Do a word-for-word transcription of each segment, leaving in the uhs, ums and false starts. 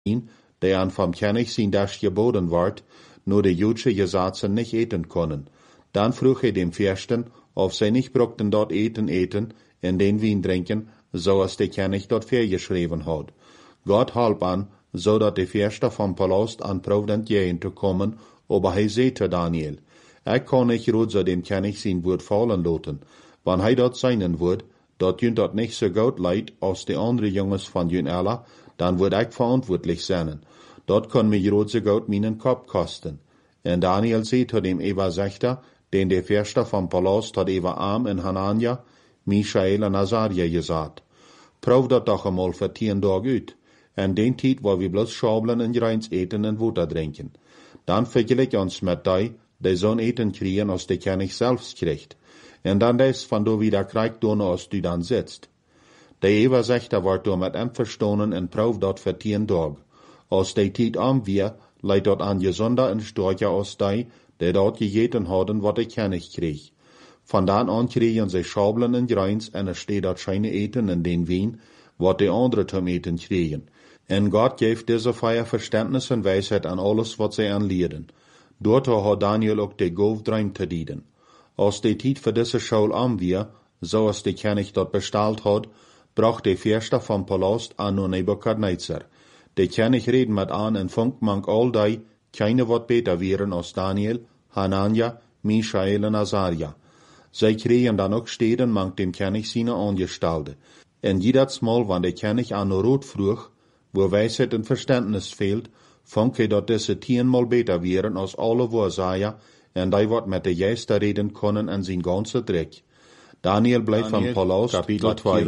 der an vom König sein das geboten ward, nur die jüdische Gesetze nicht eten können. Dann frug er dem Fürsten, ob sie nicht brockten dort eten eten, in den Wein trinken, so als der König dort vorgeschrieben hat. Gott halb an, so dat de Fürste vom Palast an Provident gehen zu kommen, aber er sagte Daniel, ich kann nicht rot so dem König sein Wort fallen lassen. Wann er dort sein wird, dort jünt dort nicht so gut leid als die andere Jungs von jün alle, dann wird ich verantwortlich sein. Dort kann mich rot so gut meinen Kopf kosten. Und Daniel sagte dem Eva Sechter, den der Fürste vom Palast hat Eva Arm in Hanania, Michael und Azaria gesagt. Prof dat doch einmal für tien Tage uit. En den Tijd waar we bloß schabelen en reins eten en Wasser trinken. Dan vergelijk ons met die, die zo'n eten kriegen als de König selbst kriegt. En dan des van du wieder kriegt doen als du dan sitzt. De Eva Sechter wordt door met einverstonden en proef dat voor tien Tage. Als de Tijd am wir, leidt dat an gesonder en storcher als die, die dort gegeten hadden wat de König kreeg. Van dan an kriegen ze schabelen en reins en er steht dat scheine eten in den Wien, wat de andere zum eten kriegen. En Gott geeft deze feier Verständnis en Weisheit an alles wat zij aanleeren. Doorto had Daniel ook de Golfdreim te dienen. Als de tijd voor deze Schaul am wir, zoals de König dat besteld had, bracht de Fürste vom Palast an nur Nebukadnezar. De König reden met an en funk mank all die, keine wat beter wären als Daniel, Hanania, Michael en Azaria. Zij kregen dan ook steden mank dem König seine Angestellte. En jedes Mal, wann der König an nur rot vroeg, wo Weisheit und Verständnis fehlt, funk hij dat diese tienmal beter wären als alle Wahrsager, en die wat met de Geister reden können en zijn ganze Dreck. Daniel bleef vom Palast, Kapitel zwei.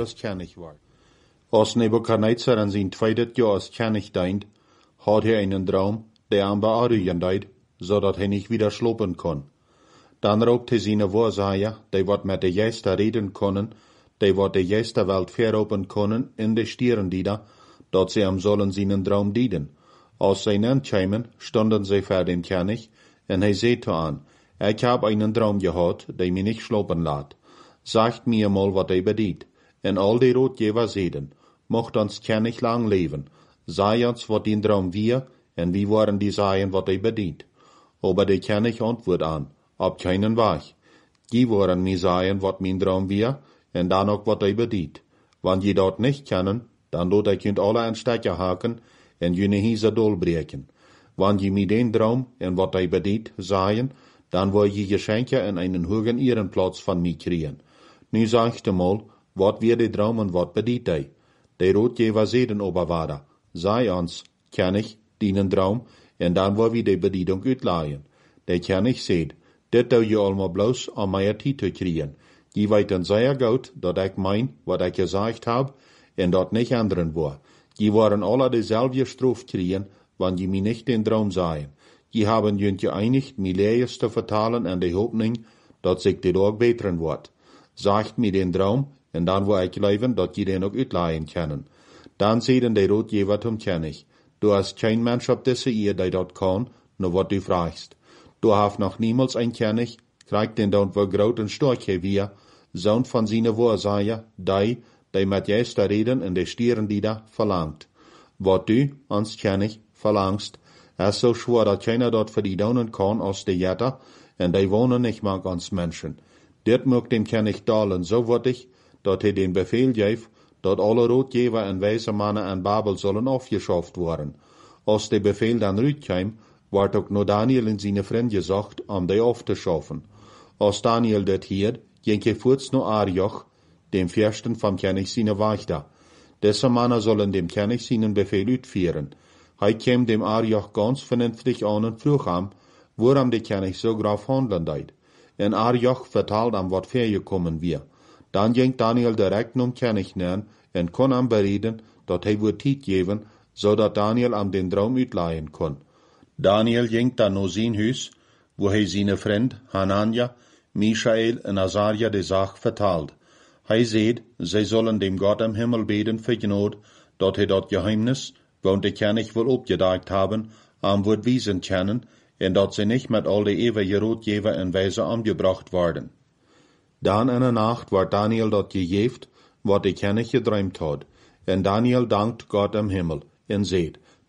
Als Nebukadnezar in zijn tweede Jahr als König deint, had hij einen Traum, der am bearugen deed, zodat hij nicht wieder schlopen kon. Dan roopt hij zijn Wahrsager, die wat met de Geister reden können, die wat de Geisterwelt verropen können, in de Stierendieder, dat sie am sollen seinen Traum dienen. Als sie nankämen, stunden sie vor dem König, en hij sagte an, ich hab einen Traum gehad, der mich nicht schlopen lässt. Sagt mir mal, wat er bedient. En all die Rotgeber sehen, mocht uns König lang leben. Sei uns, wat den Traum wir, en wie waren die Seien, wat er bedient. Aber der König antwort an, ab keinen Weg. Die waren mir Seien, wat mein Traum wir, en dan ook wat er bedient. Wann je dat nicht kennen, dan lot ik junt alle een stekker haken en jene hiese dolbreken. Wann je mi den Traum en wat hij bedient sagen, dan wil je Geschenke in einen hohen Ehrenplatz van mij kriegen. Nu sagte mal, wat wir de Traum en wat bedient hij. De Rotgeber seden oberwaarder. Sei ons, König, dienen Traum, en dan wil we de bedietung uitlaaien. De König seht, dit doe je allemaal bloos om mij tijd te kriegen. Je weet dan zeer goed dat ik mein, wat ik gezegd heb, en dat nicht anderen war. Die waren alle dezelfde Strophe kriegen, wann die mir nicht den Traum sahen. Die haben jünt geeinigt, mir Lees zu vertalen an de Hoffnung, dat sich de Tag beteren wird. Sagt mir den Traum, en dan wo ich leben, dat je den auch uitleihen können. Dan sehen de Rotgeber zum König, du hast kein Mensch auf diese Ehe, der dat kann, nur wat du fragst. Du hast noch niemals ein König, kriegt den dann wo groot en stark wir, Sohn von seine Wahrsager, die, die mit Geister reden in de Stierenlieder verlangt. Wat du, ans König, verlangst, ist so schwer, dat keiner dort für die daunen kann als de Jetter, en die wohnen nicht mag ans Menschen. Dit mögt dem König dalen so würdig, dat er den Befehl gäf, dat alle Rotgeber en weise Mannen in Babel sollen aufgeschafft worden. Als der Befehl dann rütkam, ward auch nur Daniel in seine Freunde gesagt, um die aufzuschaffen. Als Daniel dat hiert, ging er kurz nur Arioch, dem Fürsten vom König seine Wächter. Diese Männer sollen dem König seinen Befehl utführen. Hij kam dem Arioch ganz vernünftig an und frug am, woran der König so graf handeln deed. En Arioch vertalt am, wat vorgekommen wir. Dann ging Daniel direkt zum König nähern en kon am bereden, dat hij wohl Tijd geben, so dat Daniel am den Traum utleihen kon. Daniel ging dann nur sein Hus, wo hij seine Freund Hanania, Michael en Azaria de Sach vertalt. Hij seht, zij sollen dem Gott im Himmel beten für Gnade, dat hij dat Geheimnis, won de König wohl opgedacht haben, am wird wiesen können, en dat sie nicht mit all de ewige Rotgeber in Weise angebracht worden. Dan in der Nacht war Daniel dat gegeft, wat de König geträumt hat, en Daniel dankt Gott im Himmel, en seht,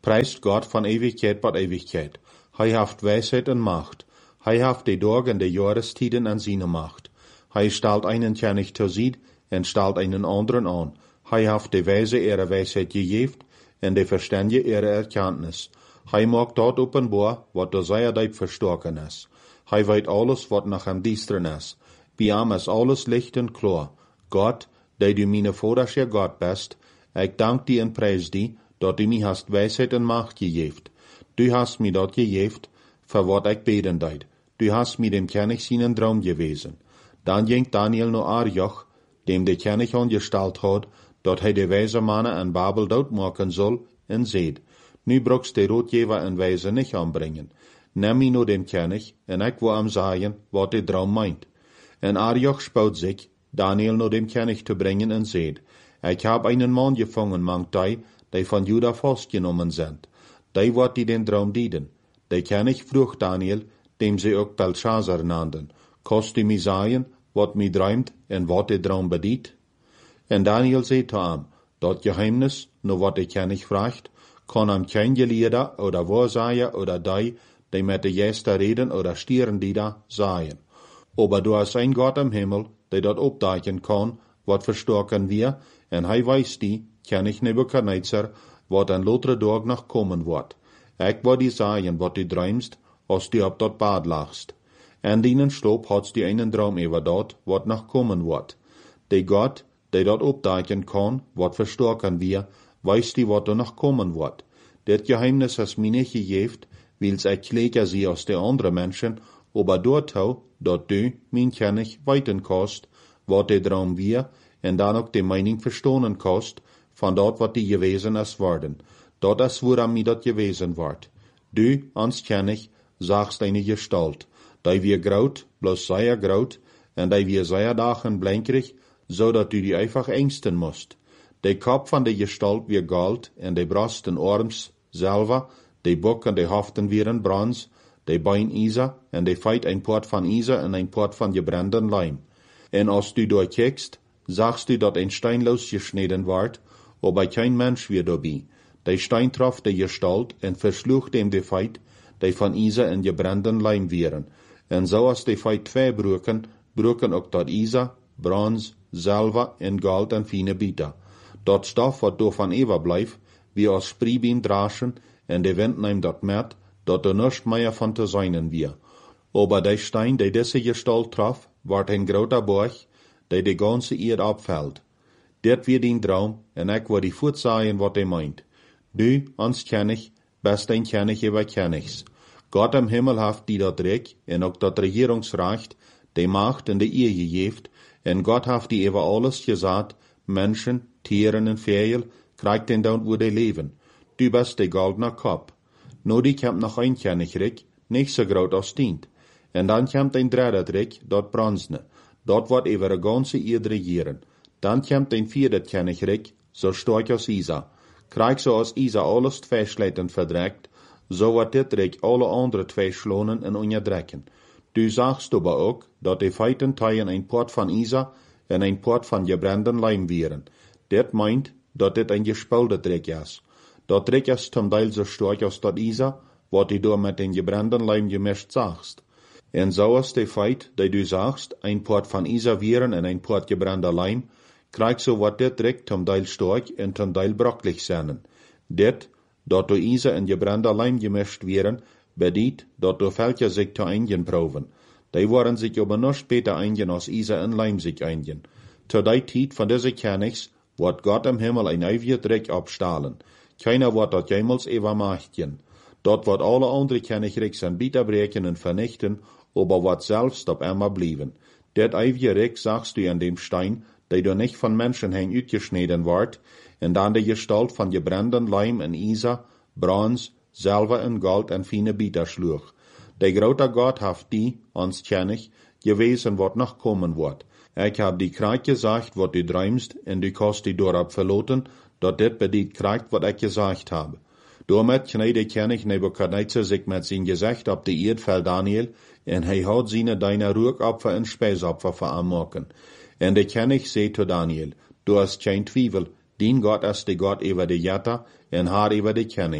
Preist Gott van Ewigkeit tot Ewigkeit. Hij haft Weisheit en Macht. Hij haft de Dag en de Jahrestiden an seine Macht. Hij stelt einen König zur Sied en stelt einen anderen an. Hij haft de Weise ihre Weisheit gegeven en de Verständige ihre Erkenntnis. Hij maakt dat openbaar wat door seiner Deib verstoken is. Hij weet alles wat nach hem diesteren is. Bij hem is alles licht en klar. Gott, die du meine Vadersche Gott bist, ik dank die en prijs die, dat du mij hast Weisheit en Macht gegeven. Du hast mir dat gegeven, voor wat ik beden deed. Du hast mir dem König seinen Traum gewezen. Dan ging Daniel naar Arioch, dem de König angestalt had, dat hij de wijze mannen in Babel doodmaken zal, en zeid, nu brukst de roodgever en wijze niet aanbrengen. Neem mij naar dem König, en ik wil hem zeggen, wat de Traum meint. En Arioch spout zich, Daniel naar dem König te brengen, en zeid, ik heb einen man gevangen, mangt die, die van Juda vastgenommen zijn. Die wordt die den Traum dieden. De König vroeg Daniel, dem ze ook Belshazzar nannten, kost u mij zeggen, wat mij droomt en wat de Traum bedient? En Daniel zei zu hem, dat geheimnis, nur wat de König vraagt, kan hem kein Gelehrter oder Wahrsager oder die, die met de Gäste reden oder stieren die da, sagen. Aber du hast ein Gott im Himmel, der dat opdagen kann, wat verstoken wir, en hij weiß die, König Nebuchadnezzar, wat een lotere dag nog komen wordt. Ik wil die sagen, wat du droomst, als du op dat bad lagst. En dienen sloop had die einen Traum über dat, wat nog komen wordt. De Gott, der dat opdagen kan, wat verstoken wir, weiß die, wat er noch kommen wordt. Dat Geheimnis has mir nicht gegeven, wils ik kleger sie aus de andere Menschen, aber dort hau, dat du, mein König, weiten kost, wat de Traum wir, en dan ook de Meinung verstonen kost, van dat wat die gewesen is worden. Dat is woran mir dat gewesen wordt. Du, ans König, sagst eine Gestalt, die wir graut, bloß sehr graut, en die wir sehr dagen blenkerig, so dat du die einfach ängsten musst. De Kopf van de Gestalt wir Gold, en de Brust en Arms Silber, de Buck en de Hoften wieren Bronze, de Bein Isa, en de Feit ein Port van Isa en ein Port van gebranden Leim. En als du durchkijkst, sagst du dat ein Stein losgeschnitten ward, aber kein Mensch wir dabei. De Stein traf de Gestalt en versloeg dem de Feit, de van Isa en gebranden Leim wieren. En so als de Feit twee broken, broken ook dat Isa, Bronze, Silber en Gold en fine Bieter. Dat stof wat door van Eva blijft, wie als Spriebien draschen, en de wind neemt dat met, dat er nichts meer van te zijn wir. Aber de Stein, die diese Gestalt traf, wordt een groter Borg, die de ganze Erde abfällt. Dit wird die Traum, en ik wil die voet sagen, wat hij meint. Du, ans König, bist ein König über Königs. Gott im Himmel haft die dat Recht, en ook dat Regierungsrecht, die Macht en de Ehe gegeven, en Gott haft die über alles gesagt, Menschen, Tieren en Vögel, kriegt den dan wo die leben. Du bist de goldene Kopf. Nu die kommt noch ein Königreich, nicht so groß als dient. En dan kommt ein dritter Reich, dat bronzene. Dat wordt über de ganze Erde regieren. Dan kommt ein vierter Königreich, so stark als Isa. Kriegt so als Isa alles twee Schleiten verdreckt, so wordt dit Reich alle andere twee schlonen en onderdrekken. Du sagst aber ook, dat de feiten teilen ein Port van Isa en ein Port van gebranden Leim wieren. Dit meint, dat dit ein gespulde Reich is. Dat Reich is zum Teil so stark als dat Isa, wat du door met den gebranden Leim gemischt sagst. En so is de feit, die du sagst, ein Port van Isa wieren en ein Port gebrander Leim, kriegt so wat dit Reich zum Teil stark en zum Teil brocklich zijn. Dit, dat door Isa en gebrander Leim gemischt wieren, bedient, dat door welke zich te einigen proeven. Die waren sich aber noch später einigen als Isa en Leim sich einigen. Zu der Zeit von diese Königs wird Gott im Himmel ein ewiges Reich abstahlen. Keiner wird dat jemals übermachten. Dort wird alle andere Königreichs an Bieter brechen und vernichten, aber wird selbst auf einmal blieben. Det ewige Reich sagst du an dem Stein, der du nicht von Menschen hin utgeschnitten wird, und dann die Gestalt von gebrannten Leim en Isa, Bronze, Silber en Gold en fine Bieter schlug. Der grote Gott haft die, ans König, gewesen wat noch kommen wird. Ich hab die Krieg gesagt, wat du träumst, und du kannst die dorab verloten, dat dit bedient kriegt, wat ich gesagt habe. Damit kneed de König Nebuchadnezzar sich mit sein Gesicht ab die Erd für Daniel, en hij hat seine deine Ruhopfer en Speisopfer veranmachen. En de König sagt zu Daniel, du hast kein Zweifel, dien Gott ist der Gott über die Jätter, en haar über die Königs.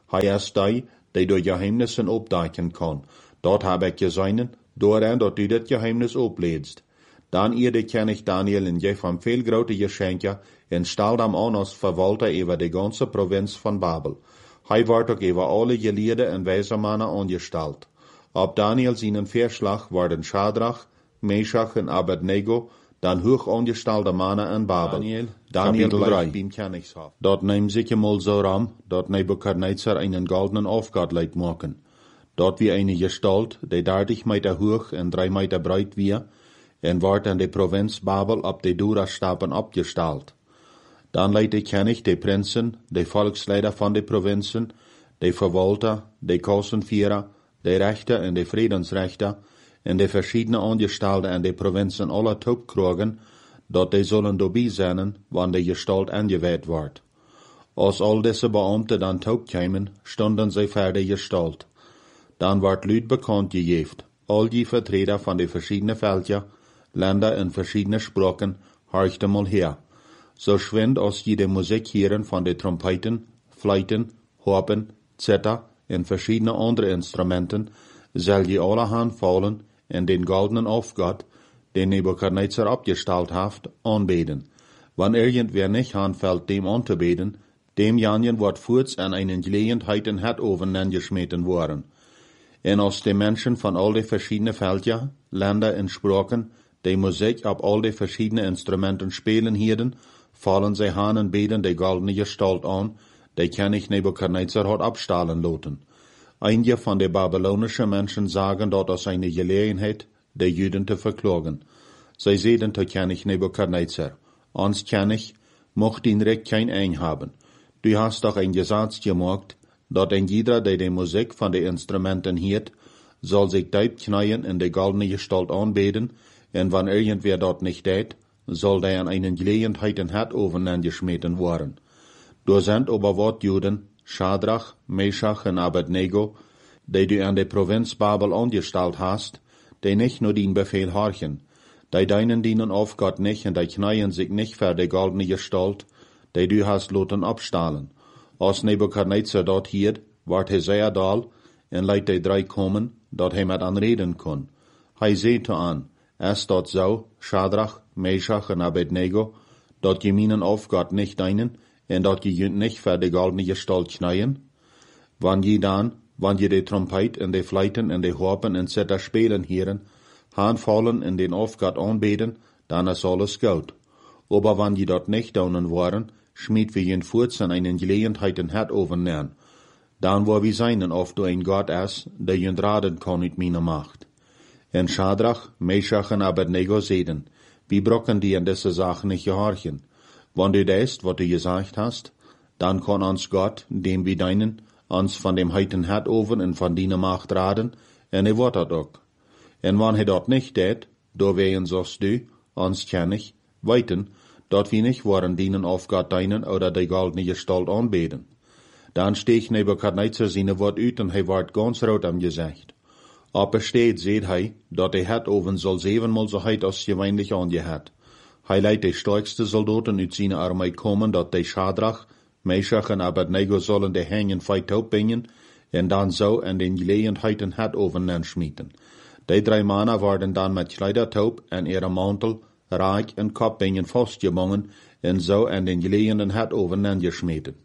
Hij is die, die door geheimnissen opdaken kan. Dat heb ik gezien, dooraan dat u dit geheimnis opleedst. Dan eerder ken ik Daniel en geef hem veel grote geschenken en stel hem aan als verwalter over de ganze provincie van Babel. Hij wordt ook over alle geleerden en wijze mannen aangesteld. Op Daniel zijn Verslag worden Shadrach, Meshach en Abednego, dan hoog aangestelde mannen in Babel. Daniel, Daniel drie. Dat neemt zich eenmaal zo ram, dat Nebuchadnezzar einen goldenen Aufgott leidt maken. Dat wie eine Gestalt, die dertig Meter hoog en drei Meter breit wie, en wordt in de provincie Babel op de Dura-stapen opgesteld. Dan leidt ik ken ik de prinsen, de volksleider van de provincien, de verwalter, de kossenvierer, de rechter en de vredensrechter, en de verschiedene aangestelden in de provincien alle toepkrogen, dat die zullen dobie zijn, wanneer de gestalt aangeweid wordt. Als al deze beambten dan toepkwamen, stonden zij voor de gestalt. Dan wordt luid bekend gegeven, al die vertreter van de verschiedene veldje, landen en verschiedene spraken, horchten mal her. So schwind als je de muziek heren van de trompeten, fluiten, harpen, zither en verschiedene andere instrumenten, zal je allerhand vallen en den goldenen Aufgott, den Nebuchadnezzar opgesteld heeft, aanbeden. Wanneer irgendwer nicht aanfällt, dem anzubeten, dem janjen wordt voorts an einen Gelegenheit in het oven geschmeten worden. En als de mensen van al de verschiedene veldja, landen en spraken, de muziek op al de verschiedene instrumenten spelen hierden, vallen zij aan en beden de goldene gestalt aan, die König Nebuchadnezzar hat abstahlen laten. Einige van de Babylonische mensen sagen dat als eine Gelegenheit, de Juden te verklagen. Zij zeiden tot König Nebuchadnezzar, ons König, mocht in Recht kein Ein haben. Du hast doch ein Gesetz gemacht, dat ein jeder, der de Musik van de Instrumenten hiert, soll sich diep knien in de goldene Gestalt aanbeden, en wanneer irgendwer dat nicht deed, soll der an einen Gelegenheit in het oven angeschmeten worden. Du sind aber wat Juden, Shadrach, Meshach en Abednego, die du an de Provinz Babel angestellt hast, die nicht nur den Befehl horchen, die deinen dienen auf Gott nicht und die knien sich nicht für die goldene Gestalt, die du hast loten abstahlen. Als Nebuchadnezzar dort hiert, ward hij sehr dal, en leidt die drei kommen, dat hij met anreden kon. Hij zei aan, es dat zo, Shadrach, Meshach en Abednego, dat je minen auf Gott nicht deinen, en dat je junt nicht für die goldene Gestalt knien? Wann je dan, wann je de Trompet en de Fleiten en de Harpen en Zither spelen hieren, aanvallen en den auf Gott aanbeten, dan is alles gut. Aber wann je dat nicht daunen waren, schmied wir jen voorts an einen Gelegenheit in het overnehmen. Dan wo wir seinen, of du ein Gott is, der jen raden kann mit meiner Macht. En Shadrach, Meshach en Abednego zeiden, wie brocken die an diese Sachen nicht gehorchen. Wann du deist, wat du gesagt hast, dann kann uns Gott, dem wir deinen, uns von dem heiten het over en von deiner Macht raden, en er wordt dat ook. En wann hij dat nicht deed, do wehen sost du, uns König, weiten, dat wir nicht waren dienen auf Gott deinen oder die goldene Gestalt anbeten. Dann steeg Nebuchadnezzar seine Wort uit en hij wordt ganz rood am Gesicht. Aber steht, seht hij, dat de het oven soll zevenmal so heit als gewöhnlich angehat. Hij leidt de sterkste Soldaten uit seine Armee kommen, dat de Shadrach, Meshach en Abednego sollen de hängen feit opbringen, en dan zo en den Gelegenheiten het oven anschmieten. Die drei Männer werden dann mit Kleidertaub en ihre Mantel, Reich en Kopbingen vastgebonden, en zo en den Gelegenheiten het oven angeschmieten.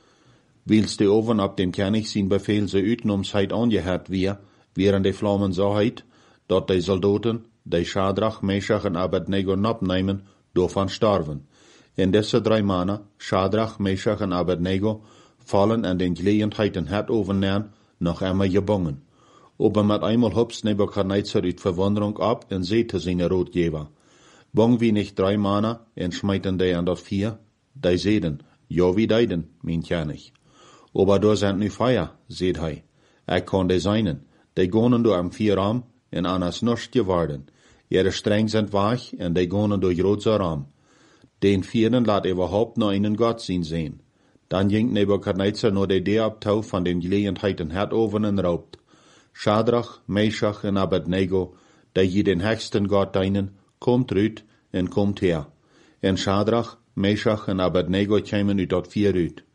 Wils de oven op dem König zijn Befehl so uitnomsheid angehört wir, während de Flammen so heit, dat de Soldaten, de Shadrach, Meshach en Abednego abnehmen, davon starven. En diese drei Männer, Shadrach, Meshach en Abednego, fallen an den Gelegenheiten het overnehmen, noch einmal gebangen. Aber mit einmal hupst Nebuchadnezzar uit Verwunderung ab en zei te seine Rotgeber, bang wie nicht drei Männer, en schmeiten die an dat vier, die zeiden, ja wie deiden, mein König. Aber da sind nu Feier, seht hij. Ik kann die seinen, die gonen du am vier Raum, en anas nichts geworden. Ihre Streng sind weich, en die gonen durch roter Raum. Den vierten laat überhaupt nur einen Gott zien sehen. Dann ging Nebuchadnezzar nur die Idee abtau von den Gelegenheiten het over en raubt. Shadrach, Meshach en Abednego, die je den höchsten Gott deinen, kommt rüt en kommt her. En Shadrach, Meshach en Abednego kämen uit dat vier rüt.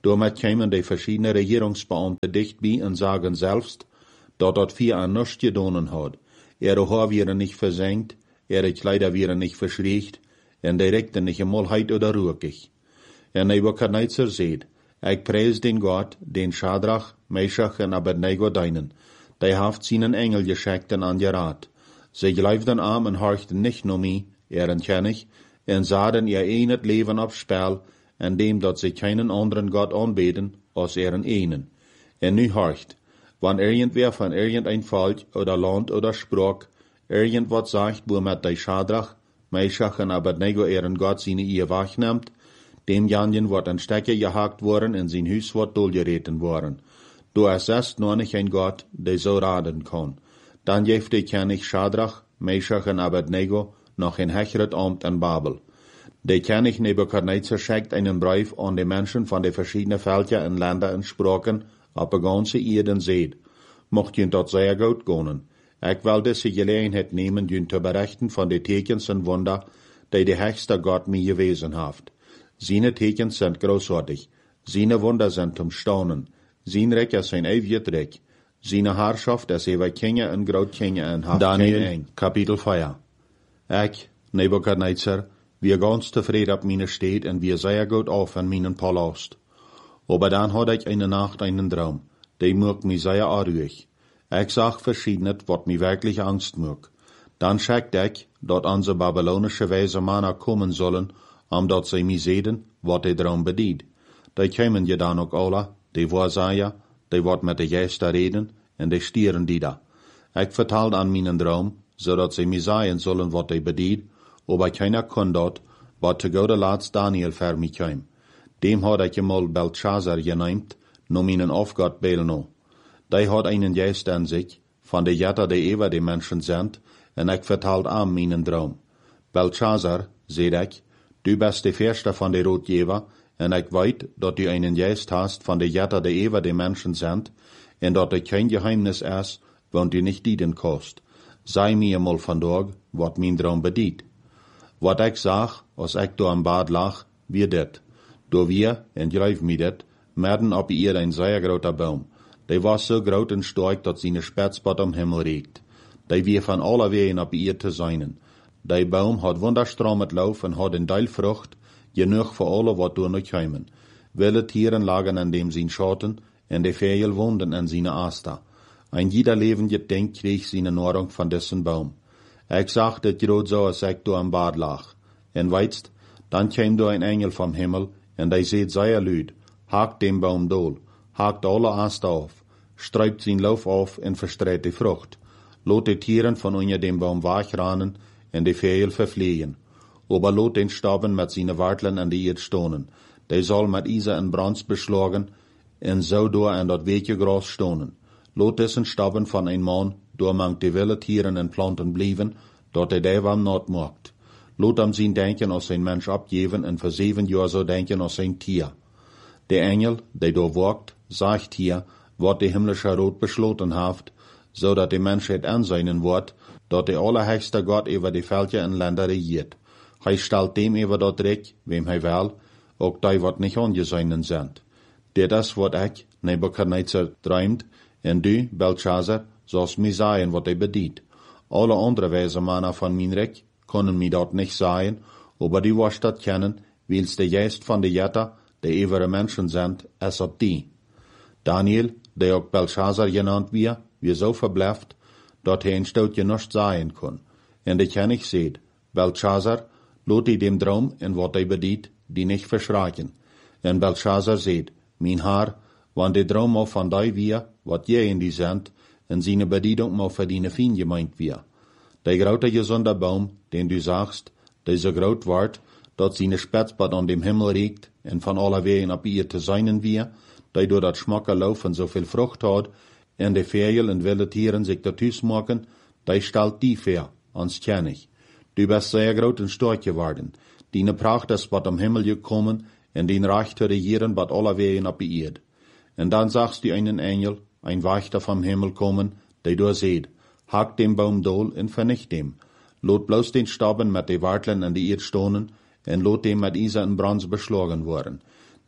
Damit kämen die verschiedenen Regierungsbeamte dicht bei und sagen selbst, dass dort vier an nichts gedonen hat. Ihre Haar wären nicht versenkt, ihre Kleider wären nicht verschriecht, und die reckten nicht einmal heit oder ruhig. Und Nebukadnezar seht, ich preis den Gott, den Schadrach, Meshach und Abednego deinen, die haft seinen Engel geschickt und angerat. Sie gleiften an und horchten nicht nur mich, ihren König, und sahen ihr einet Leben aufs Spiel, indem dat sie keinen anderen Gott anbeten, als ihren einen. Und nu horcht, wann irgendwer von irgendein Volk oder Land oder Sprach irgendwas sagt, wo mit der Schadrach, Meshach und Abednego ihren Gott seine Ehe wachnimmt, dem Janjen wird ein Stecker gehakt worden und sein Haus wird durchgereten worden. Du erst nur nicht ein Gott, der so raten kann. Dann jeft der König Schadrach, Meshach und Abednego noch ein hecheret Amt in Babel. Der König Nebukadnezar schickt einen Brief an die Menschen von den verschiedenen Völkern und Ländern und Sprachen auf der ganzen Erde seht. Mocht ihn dort sehr gut gehen. Ich will diese Gelegenheit nehmen, ihn zu berichten von den Tekens und Wunder, die der höchste Gott mir gewesen hat. Seine Tekens sind großartig. Seine Wunder sind zum Staunen. Sein Reich ist ein ewiges Reich. Seine Herrschaft ist über Kinder und Großkinder und hat Daniel, Kapitel vier. Ich, Nebukadnezar, wir ganz zufrieden ab meine Stadt und wir sehr gut auf in meinen Palast. Aber dann hatte ich eine Nacht einen Traum, der macht mich sehr unruhig. Ich sah verschiedenes, was mir wirklich Angst macht. Dann schackte ich, dass unsere babylonische weise Männer kommen sollen, um dort sie mich sehen, was der Traum bedient. Die kämen ja dann auch alle, die Wahrsager, die wat mit den Gästen reden, und die stieren die da. Ich vertalte an meinen Traum, so dass sie mir sagen sollen, was die bedient, aber keiner kann dort, was zu guter Letzt Daniel für mich kam. Dem hat ich einmal Belshazzar genannt, nur meinen Aufgott Belno. Der hat einen Geist an sich, von der Jetter, die über die Menschen sind, und ich vertalt an meinen Traum. Belshazzar, seht ich, du bist der Fürste von der Rotgeber, und ich weiß, dass du einen Geist hast von der Jetter, die über die Menschen sind, und dass dir kein Geheimnis ist, wenn du nicht dienen kannst. Sei mir mal von dort, was mein Traum bedient. Wat ich sag, als ich da am Bad lag, wie dit. Do wir, en grijf mir dit, midden op ihr ein sehr großer Baum. Der war so groß und stark, dass seine Spitzbart am Himmel regt. Der wir von aller Wegen op ihr zu seinen. Der Baum hat wunderstramm mit Lauf und hat in Teil Frucht, genug für alle, wat da noch kommen. Wilde Tieren lagen an dem sein Schatten, und die Vögel wohnten an seine Aster. Ein jeder lebende Ding krieg seine Nahrung von dessen Baum. Ich sagte grad so, als ich da am Bad lag. Und weißt, dann kam da ein Engel vom Himmel, und er seht sehr lüd, hakt dem Baum dohl, hakt alle Aster auf, streibt sein Lauf auf und verstreut die Frucht, lot die Tieren von unter dem Baum wachrannen und die Vögel verfliehen. Aber lot den Staben mit seine Warteln an die Erde stonen, der soll mit Isa in Brands beschlagen, und so da an dat Wege Gras stonen. Lot dessen Staben von ein Mann, da mang die wilde Tieren und Planten blieben, dort der der am Nord macht. Lot am sein Denken als ein Mensch abgeben und für sieben Jahre so denken als ein Tier. Der Engel, der da walkt, sagt hier, wat die himmlische Rot beschloten haft, so dat die Menschheit anseinen wird, dat der allerhöchste Gott über die Völker und Länder regiert. Hij stellt dem über dat Recht, wem hij will, auch die wat nicht angeseinen sind. Der das, wat ich, Nebukadnezar, träumt, und du, Belshazzar, sollst mir sagen, wat er bedient. Alle andere weise Männer von mein Reich können mir dort nicht sagen, aber die wirst dat kennen, weil's der Geist von der Jetter, der ewige Menschen sind, es ob die. Daniel, der auch Belshazzar genannt wird, wir so verbläfft, dat er ein Stoutje nicht sagen kann. Und der König seht, Belshazzar, lot die dem Traum und wat er bedient, die nicht verschrecken. Und Belshazzar seht, mein Herr, wann der Traum auch von dir wir, wat je in die sind, und seine Bedienung mal für deine Fien gemeint wir. Der große gesunde Baum, den du sagst, der so groß wird, dat seine Spitzbart an dem Himmel regt, und von aller Wegen ab ihr zu seinen wir, der durch dat schmacke Laufen so viel Frucht hat, und die Vögel und wilde Tieren sich dazu machen, der stellt die fair, ans König. Du bist sehr groß und stark geworden. Deine Pracht ist bad am Himmel gekommen, und dein Reich zu regieren bad aller Wegen ab ihr. Und dann sagst du einen Engel, ein Wächter vom Himmel kommen, der du seht, hakt dem Baum dohl und vernicht dem. Lot bloß den Staben mit den Warteln an die Erde stonen, und lot dem mit Isa in Brands beschlagen worden.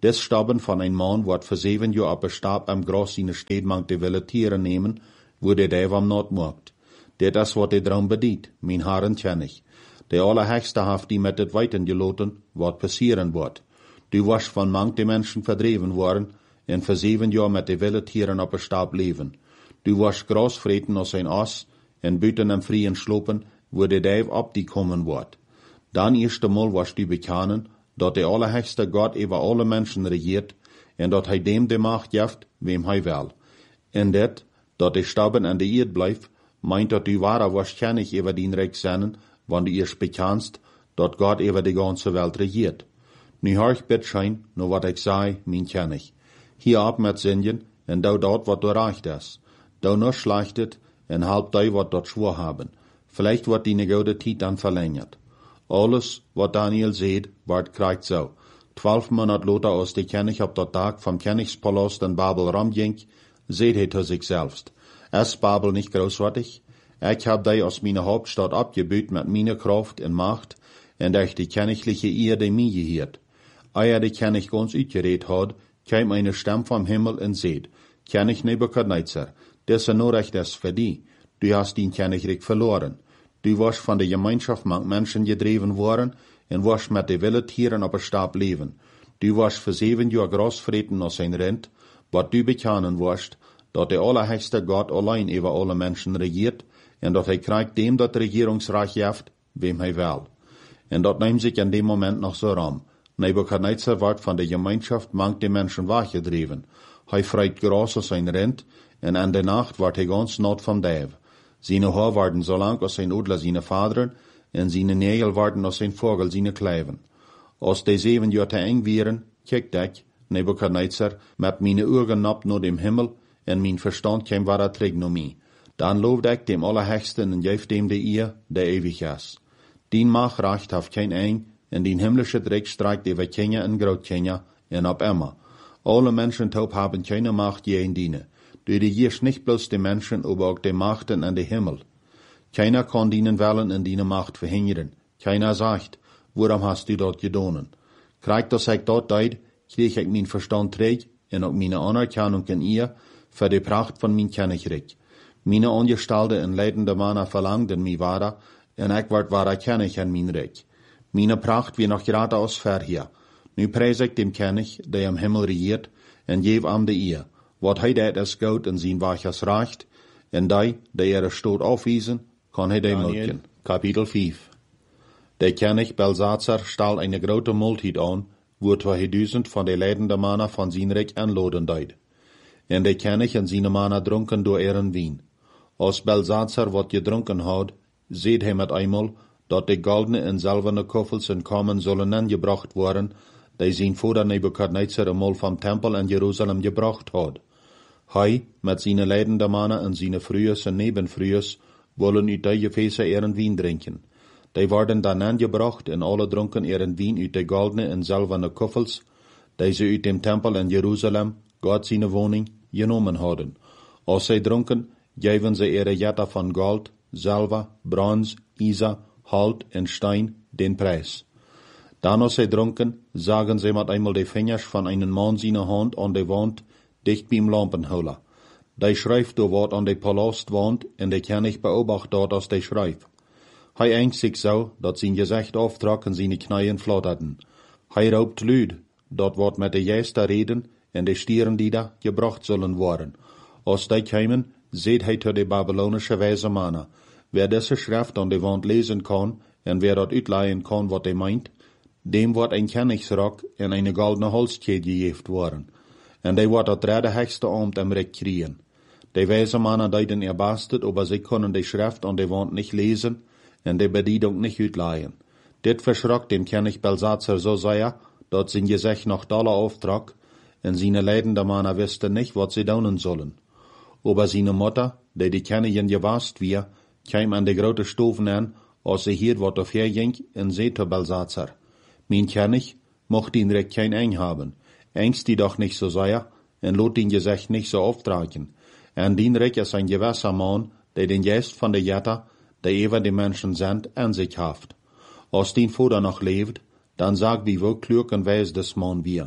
Des Staben von ein Mann, wat für zeven jaar op een stab am Gras in de stad mangt de willen tieren nemen, wo der Däv am Not mocht. Det is wat de drum bediet, mijn haren ken ich. De Allerhöchste haft die met het weiten geloten, wat passieren wordt. Du was van mangt de Menschen verdreven worden, en voor zeven jaar met de willen tieren op een stab leven. Du was Gras vreten als zijn as, en buiten am vrien slopen, wo de Däv op die kommen wordt. Dan eerste Mal was du bekennen, dat de Allerhöchste Gott über alle Menschen regiert, en dat hij dem de macht jeft, wem hij wil. En dat, dat de Staben an de Erd blijft, meint dat du wahrer wahrscheinlich über den Recht zijn, wann du eerst bekennst, dat Gott über die ganze Welt regiert. Nu hoor ik bid schijn, no wat ik zei, mijn ken ich. Hier ab met zingen, en dou dat wat du recht is. Dou nur schlechtet, en halb dui wat dat schwur haben. Vielleicht wird die goude tijd dan verlängert. Alles, wat Daniel seht, ward krijgt zo. Twaalf Monat later aus de König op dat Tag vom Königspalast in Babel rumging, seht hij zu sich selbst. Ist Babel nicht großartig? Ich hab die aus meiner Hauptstadt abgebüht mit meiner Kraft und Macht, en durch die königliche Erde mir gehiert. Eer de König ganz uitgeredet hat, kam eine Stimme vom Himmel und seht, König Nebukadnezar, das ist nur recht ist für die. Du hast den Königreich verloren. Du warst von der Gemeinschaft mit Menschen gedreven worden en warst mit de wilde Tieren op een stab leven. Du warst für zeven jaar Gras vreten als ein Rind, wat du bekennen warst, dat de Allerhöchste Gott allein über alle Menschen regiert, en dat hij krijgt dem dat Regierungsreich jeft, wem hij wil. En dat neemt sich in dem Moment noch so ram. Nebukadnezar wordt von der Gemeinschaft mangt de Menschen weggedreven. Hij vreit Gras als ein Rind, en an der Nacht wordt hij ganz not vom Däv. Seine Haar worden so lang als zijn Odler seine Vaderen, en seine Nägel worden als zijn Vogel seine Kleiven. Als de zeven jaar te eng wieren, kijkt ik, Nebukadnezar, met mijn ogen nap naar dem Himmel, en mijn verstand kwam waar terug naar mij. Dan loofde ik dem Allerhöchsten en geef dem de eer, de ewig is. Dien macht recht haft kein eng, en dien himmlische Dreck streikt über Kenia en Groot-Kenia, en op Emma. Alle Menschen taub haben keine Macht je in dienen. Du regierst nicht bloß die Menschen, aber auch die Machten an den Himmel. Keiner kann dienen wollen und deine Macht verhindern. Keiner sagt, warum hast du dort gedonen? Kriegt das ich dort deid, krieg ich mein Verstand träg und auch meine Anerkennung in ihr für die Pracht von mein Königreich. Meine Angestellte und leidende Männer verlangten mi wahrer, und ich ward wahrer König an mein Reich. Meine Pracht wie noch gerade aus verhier. Nu preis ich dem König, der am Himmel regiert, und geb am de ihr. Wat hij dat is goud en zijn waches recht, en die, die ihre Stoot aufwiesen, kann hij die melken. Kapitel vijf. Der König Belsazar stal eine grote Multitude an, wo zweihunderttausend von de leidende Männer von zijn Reich anladen deed. En der König en zijn Männer dronken door ihren Wien. Als Belsazar wat gedronken had, seht hij met einmal, dat de goldene en zilverne koffels en kamen zullen angebracht worden, die zijn vader Nebukadnezar eenmaal vom Tempel in Jerusalem gebracht had. Hij, met zijn leidende mannen en zijn vrouwen en nebenvrouwen, wollen uit die gefäße ihren Wien drinken. Die worden dan aangebracht en alle dronken ihren Wien uit de goldene en zilverne koffels, die ze uit dem Tempel in Jerusalem, Gott zijn woning, genomen hadden. Als zij dronken, geven ze ihre Jetta van gold, zilver, brons, isa, hout en stein den Preis. Dan als zij dronken, zagen zij met einmal de vingers van einen man zijn hand aan de wand, dicht beim Lampenholer. Die schrijft door wat aan de palastwand en de König beobacht dort als de schrijft. Hij engt zich zo, dat zijn gezicht aftrok en zijn knieën flatterten. Hij roopt luid, dat wat met de juiste reden en de stieren die daar gebracht zullen worden. Als die komen, seht hij tot de Babylonische wijze mannen. Wer deze schrift aan de wand lezen kan en wer dat uitleihen kan wat hij meint, dem wordt een Königsrock en een goldene Holzkette gegeven worden. En die wordt dat derde höchste Amt am Recht kriegen. Die wijze mannen deiden ihr Bestes, aber sie können die Schrift an der Wand nicht lesen und die Bedienung nicht uitleihen. Dit verschrock dem König Belsazar so sehr, dat sein Gesicht noch doller auftrag, und seine leidende Mannen wussten nicht, was sie tun sollen. Aber seine Mutter, die die Königin gewasst wir, kam an die grote Stufen an, als sie hier wat auf her ging, und sagte Belsazar, mein König, mocht ihn recht kein Eng haben, engst die doch nicht so sehr, und lot ihn Gesicht nicht so auftragen. En dien Reich ist ein gewisser Mann, der den Geist von der Jetta, der über die Menschen sind, an sich haft. Als dien Vater noch lebt, dann sagt wie wohl klug und weis des Mann wir.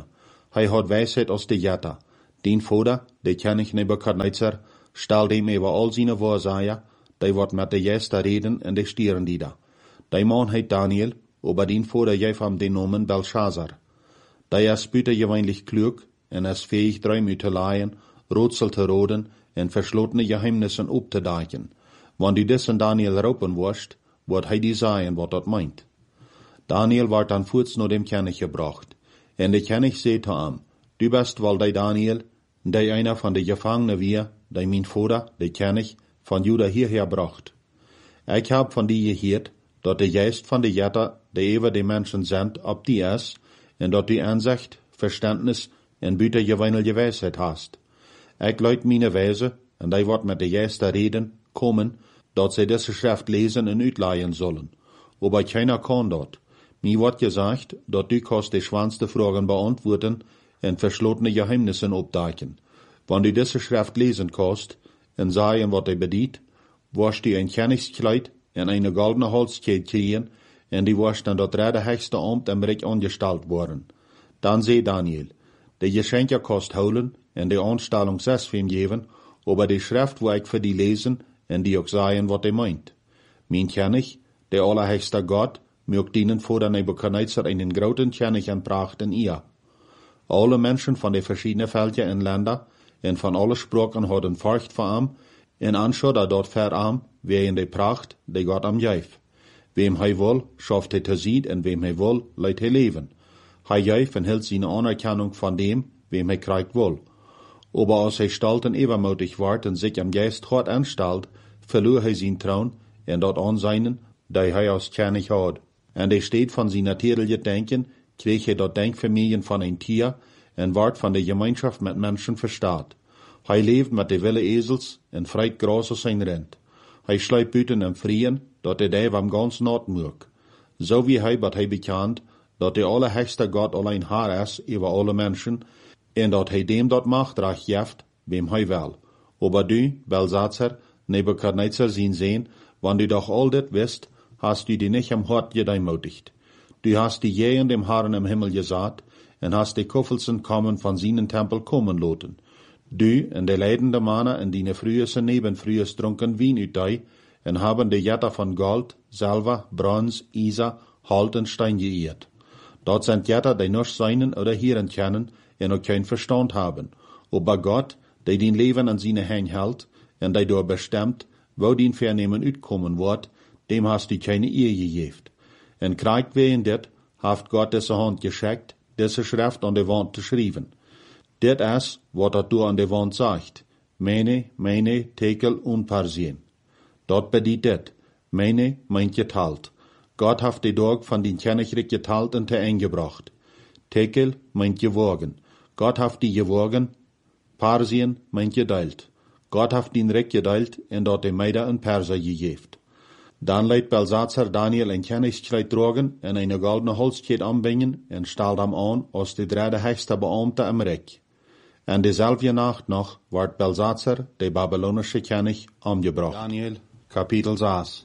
Hij had wijsheid als de Jetta. Den Vader, de König Nebukadnezar, stelde hem über all seine Wahrsager, die wordt met de juiste reden en de stieren die da. Die man heet Daniel, aber den Vader geef hem den Namen Belshazzar. Die is buitengewöhnlich klug en is fähig, Träume te leien, Rätsel te roden en verschlossene Geheimnissen opzudecken. Wenn du diesen Daniel roepen wirst, wird hij die sagen, wat dat meint. Daniel werd dan voorts naar dem König gebracht. En de König zei zu ihm, du bist wel die Daniel, die einer von de Gefangenen wir, die mein Vater, de König, von Juda hierher bracht. Ich hab von die gehört, dat de Geist von de Jetta, die über die Menschen sind, ob die is, en dat die Ansicht, Verständnis en buitengewöhnliche Weisheit hast. Ich leut meine Weise, en die wordt met de juiste reden kommen, dat sie diese Schrift lesen en uitleihen sollen. Aber keiner kann dort. Mir wird gesagt, dat du kannst die schwanste Fragen beantworten en verschlossene Geheimnissen opdecken. Wenn du diese Schrift lesen kannst en sagen, wat die bedient, wirst du ein Königskleid en eine goldene Halskette kriegen en die wirst dann dort der höchste Amt im Reich angestellt worden. Dann sei Daniel, die Geschenke kannst holen en die Anstellung selbst für ihn geben, aber die Schrift wo ich für die lesen en die auch sagen, wat die meint. Mein König, der allerhöchste Gott, mögt ihnen vor der Nebukadnezar einen großen König anbrachten ihr. Alle Menschen von den verschiedenen Völkern und Ländern en von alle Sprachen hadden Furcht vor ihm, en anschaut er dort ver am, wegen der Pracht, die Gott am geef. Wem hij will, schafft hij te zien, en wem hij will, leidt hij leven. Hij geef en hield zijn Anerkennung von dem, wem hij krijgt will. Aber als hij stalt en übermütig wordt en zich am Geist hart anstalt, verloor hij zijn troon en dat Ansehen, die hij als König had. En hij steht von zijn natürlichen Denken, kreeg hij dat Denkvermögen von een Tier en werd van de Gemeinschaft met Menschen verstaat. Hij leeft met de wilde Esels en vreit gras aus zijn rent. Hij schleipt buiten en vrien, dat hij die am ganz naht mög. So wie hij wat hij bekend, dat de allerhöchste Gott allein Herr is über alle Menschen, en dat hij dem dat Machtrecht geeft, wem hij wil. Aber du, Belshazzar, Nebukadnezar zien sehen, wann du doch all dit wist, hast du die nicht am Hort gedemütigt. Du hast die je in dem Herrn im Himmel gesagt, en hast die Kuffelsen kommen von seinen Tempel kommen loten. Du en de leidende Männer in die früheste nebenfrühes trunken Wien uit die, en haben de Jetta von Gold, Silber, Bronze, Isa, Halt en Stein geirrt. Dort sind Jetta, die nicht seinen oder hören können, en auch kein Verstand haben. Aber Gott, der den Leben an seine Hände hält, en der dort bestimmt, wo den Vernehmen uitkommen wird, dem hast du keine Ehe gegeben. En kriegt wegen dit, haft Gott diese Hand geschickt, diese Schrift an der Wand zu schreiben. Dit is, wat dat du an der Wand sagt. Meine, meine, Tekel und Parsien. Dort bedient dit. Meine, meint geteilt. Gott haft die Dorg von den Königreich geteilt und eingebracht. Tekel meint gewogen. Gott haft die gewogen. Parsien meint geteilt. Gott haft den Reich geteilt und dort die Meider und Perser gegeben. Dann leidt Belshazzar Daniel ein Königskleid tragen en eine goldene Holzkette anbringen en stalt hem an als de derde höchste Beamte im Reich. En dezelfde Nacht noch werd Belshazzar, der babylonische König, umgebracht. Daniel, Kapitel zes.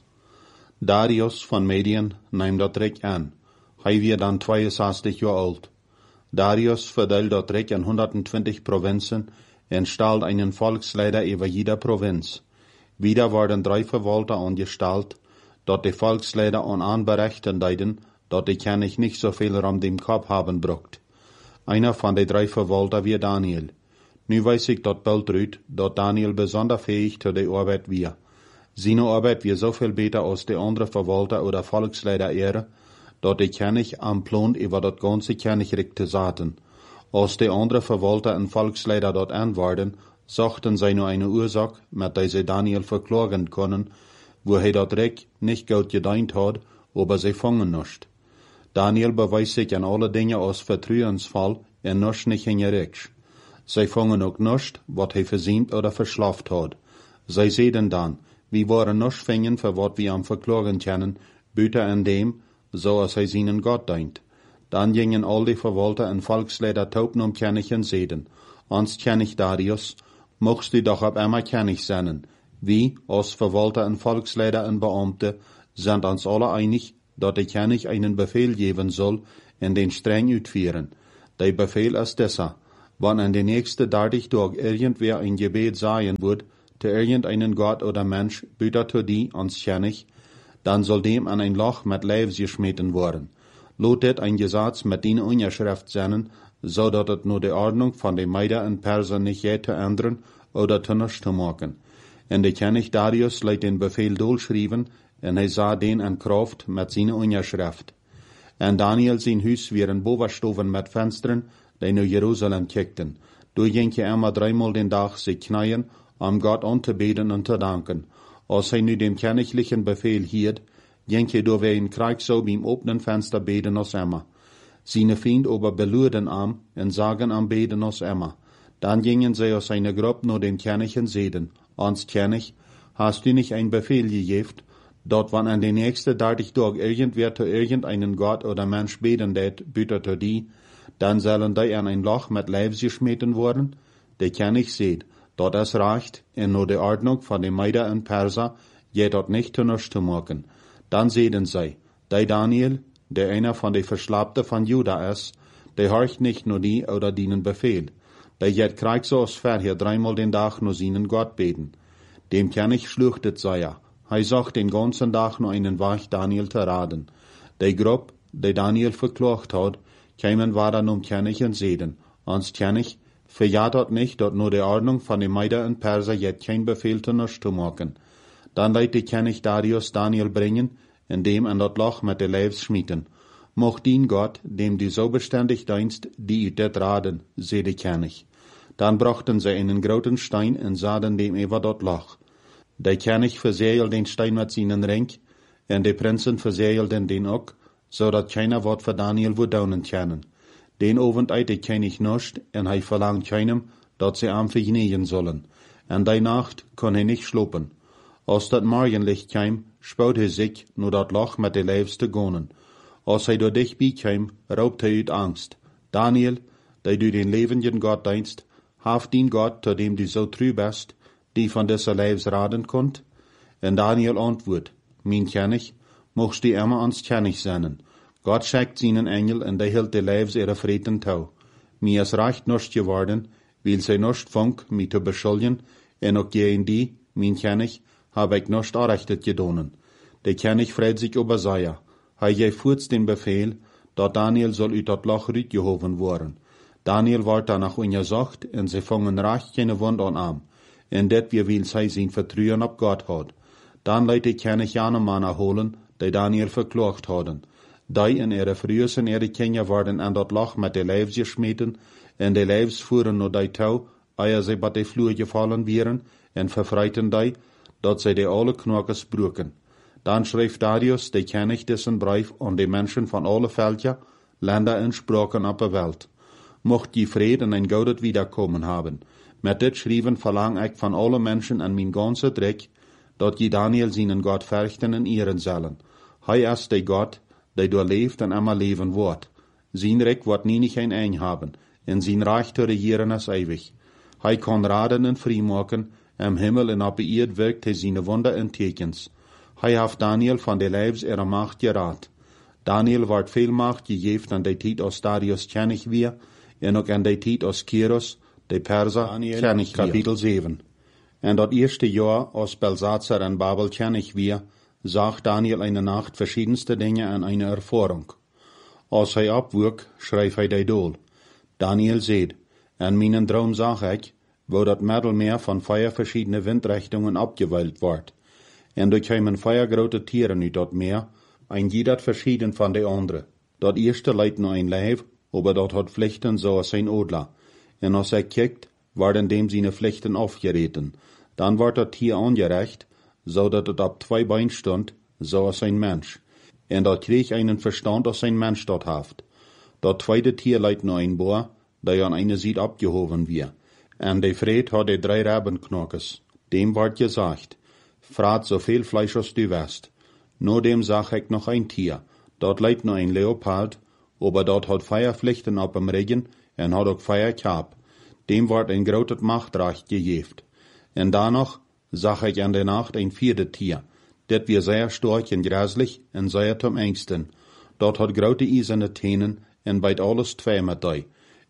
Darius von Medien nahm dat Reich an. Hij wird dann zweiundsechzig Jahre alt. Darius verdeelt dat Reich in hundertzwanzig Provinzen en stalt einen Volksleiter über jeder Provinz. Wieder werden drei Verwalter angestellt, dat die Volksleiter an anberechnen deiden, dat die König nicht so viel Raum dem Kopf haben brucht. Einer von den drei Verwalter wie Daniel. Nu weiß ich dat bald rüt, dat Daniel besonders fähig zu der Arbeit wir. Seine Arbeit wir so viel besser als die andere Verwalter oder Volksleiter ehre, dat die König am Plan über dat ganze Königreich zu saten. Als die andere Verwalter und Volksleiter dort anwarden, sagten sie nur eine Ursache, mit der sie Daniel verklagen können, wo er dat Reich nicht gut gedient hat, aber sie fangen nicht. Daniel beweist sich an alle Dinge als vertrauensvoll und nicht nicht hingerecht. Sie fangen auch nicht, was er versehnt oder verschlaft hat. Sie sehen dann, wie waren nicht fingen, für was wir am verklagen können, büter an dem, so als er seinen Gott dient. Dann gingen all die Verwalter und Volksleiter taupen um König und seden, ans König Darius, mochst du doch ab einmal König sein. Wie, als Verwalter und Volksleiter und Beamte, sind uns alle einig, dass der König einen Befehl geben soll und den streng uitführen. Der Befehl ist dieser, wann an den nächsten dertig Tag irgendwer ein Gebet sagen wird, zu irgendeinen Gott oder Mensch, büter zu die uns kennig, dann soll dem an ein Loch mit Leibs geschmeten worden. Lotet ein Gesetz mit den Unterschrift sein, so dat het nur die Ordnung von den Meiden in Persen nicht je zu ändern oder zu nichts zu machen. Und der König Darius leidt den Befehl durchschrieben, und er sah den an Kraft mit seiner Unterschrift. Und Daniel sein Hus wären Bovenstoven mit Fenstern, die nach Jerusalem kickten. Du ging je immer dreimal den Tag sich knien, um Gott anzubeten und zu danken. Als er nu dem königlichen Befehl hielt, ging je door wie ein Krieg so beim openen Fenster beten als immer. Seine Feind aber beluden am und sagen am beten als immer. Dann gingen sie aus seiner Gruppe nur den König und seden, ans König, hast du nicht ein Befehl gegeben, dort wann an den nächsten dertig Tag irgendwer zu irgendeinen Gott oder Mensch beten det, büter zu die, dann sollen die an ein Loch mit Leibs geschmeten worden? Der König seht, dort es reicht, in nur die Ordnung von den Meiden und Perser, je dort nicht zu nichts zu machen. Dann sehen sie, der Daniel, der einer von den Verschlappten von Juda ist, der horcht nicht nur die oder dienen Befehl. Der jet kriegt so aus vorher dreimal den Tag nur seinen Gott beten. Dem König schluchtet sei er. Er sagt den ganzen Tag nur einen Weg Daniel zu raten. Der Gruppe, der Daniel verklagt hat, kämen war dann um König und seden. Ans König, verjagt dort nicht, dort nur die Ordnung von den Meiden und Perser jet kein Befehl zu nichts zu machen. Dann leiht der König Darius Daniel bringen, indem an dort Loch mit der Leibs schmieden. Mocht dien Gott, dem du so beständig dienst, die det raden, seh der König. Dann brachten sie einen großen Stein und sahen dem über dort Loch. Der König verseelt den Stein mit seinen Ring, und die Prinzen verseelten den auch, so dat keiner Wort für Daniel wo daunen können. Den Abend eit der König nicht, und er verlangt keinem, dat sie am vergnügen sollen. Und die Nacht kon er nicht schlupen. Als dat Morgenlicht kam, spout er sich, nur dat Loch mit der Leibs zu gehen. Als er door dichtbij kam, raubt er uit Angst. Daniel, der du den lebenden Gott dienst, haft den Gott, zu dem du so treu bist, die von dieser Leibs raden konnt? Und Daniel antwortet, mein König, mochst du immer ans König sein. Gott schickt seinen Engel und der hält die Leibs ihrer Frieden tau. Mir ist recht nicht geworden, weil sie nicht funk, mich zu beschuldigen, und auch gegen die, mein König, habe ich nicht errechtet gedonen. Der König freut sich über Seia. Er gefuhrt den Befehl, dat Daniel soll uit dat Loch rütgehoven worden. Daniel wordt danach untersucht, und sie fangen recht keine Wund an am, und det wir will sie sein Vertrauen auf Gott hat. Dann leitet der König jene Männer holen, die Daniel verklagt hadden. Die in ihre frühesten ihre Kinder worden an dat Loch mit der Leibs geschmeten, und die Leibs fuhren nur die Tau, ehe sie bei der Flur gefallen wären, und verfreiten die, dat sie die alle Knockes brücken. Dann schrieb Darius, der König, dessen Brief an die Menschen von alle Völker, Länder und Sprachen auf der Welt. Mocht die Frieden ein gutes Wiederkommen haben. Mit dit schrieben verlang ich von allen Menschen an mein ganzer Dreck, dat die Daniel seinen Gott fürchten und ehren sollen. Hij ist der Gott, der du lebt und immer leben wird. Sein Reich wird nie nicht ein Eng haben, und sein Reich zu regieren ist ewig. Hij kann raden und frei machen, im Himmel und auf der Erde wirkt er seine Wunder und Tekens. Hij hat Daniel von der Leibs ihrer Macht gerat. Daniel ward viel Macht gegeben an der Zeit aus Darius König wir, und auch an der Zeit aus Kyros, der Perser, König Kapitel sieben. Und das erste Jahr aus Belsazar in Babel König wir, sagt Daniel eine Nacht verschiedenste Dinge an eine Erfahrung. Als er abwog, schreib er die Dol. Daniel seht, an meinen Traum sag ich, wo das Mittelmeer von vier verschiedene Windrichtungen abgeweilt wird. Und da kämen vier große Tiere uit dat Meer, ein jeder verschieden von der andere. Dat erste leidt nur ein Leib, aber dort hat Pflichten so als ein Adler. Und als er kickt, werden dem seine Pflichten aufgereten. Dann wird das Tier angerecht, so dat es ab zwei Bein stund, so als ein Mensch. Und dat krieg einen Verstand, als ein Mensch dort haft. Dat zweite Tier leidt nur ein Bohr, der an eine Seite abgehoben wird. Und der Fred hat die drei Rabenknockes. Dem wird gesagt, frat so viel Fleisch als du weißt. Nur dem sag ich noch ein Tier. Dort leidt nur ein Leopard, aber dort hat Feierpflichten ab im Regen und hat auch Feierkap. Dem wird ein großes Machtreich gegeben. Und danach sag ich an der Nacht ein viertes Tier. Det wir sehr stark und gräslich und sehr zum Ängsten. Dort hat große eiserne Tänen und beit alles zwei mit dei.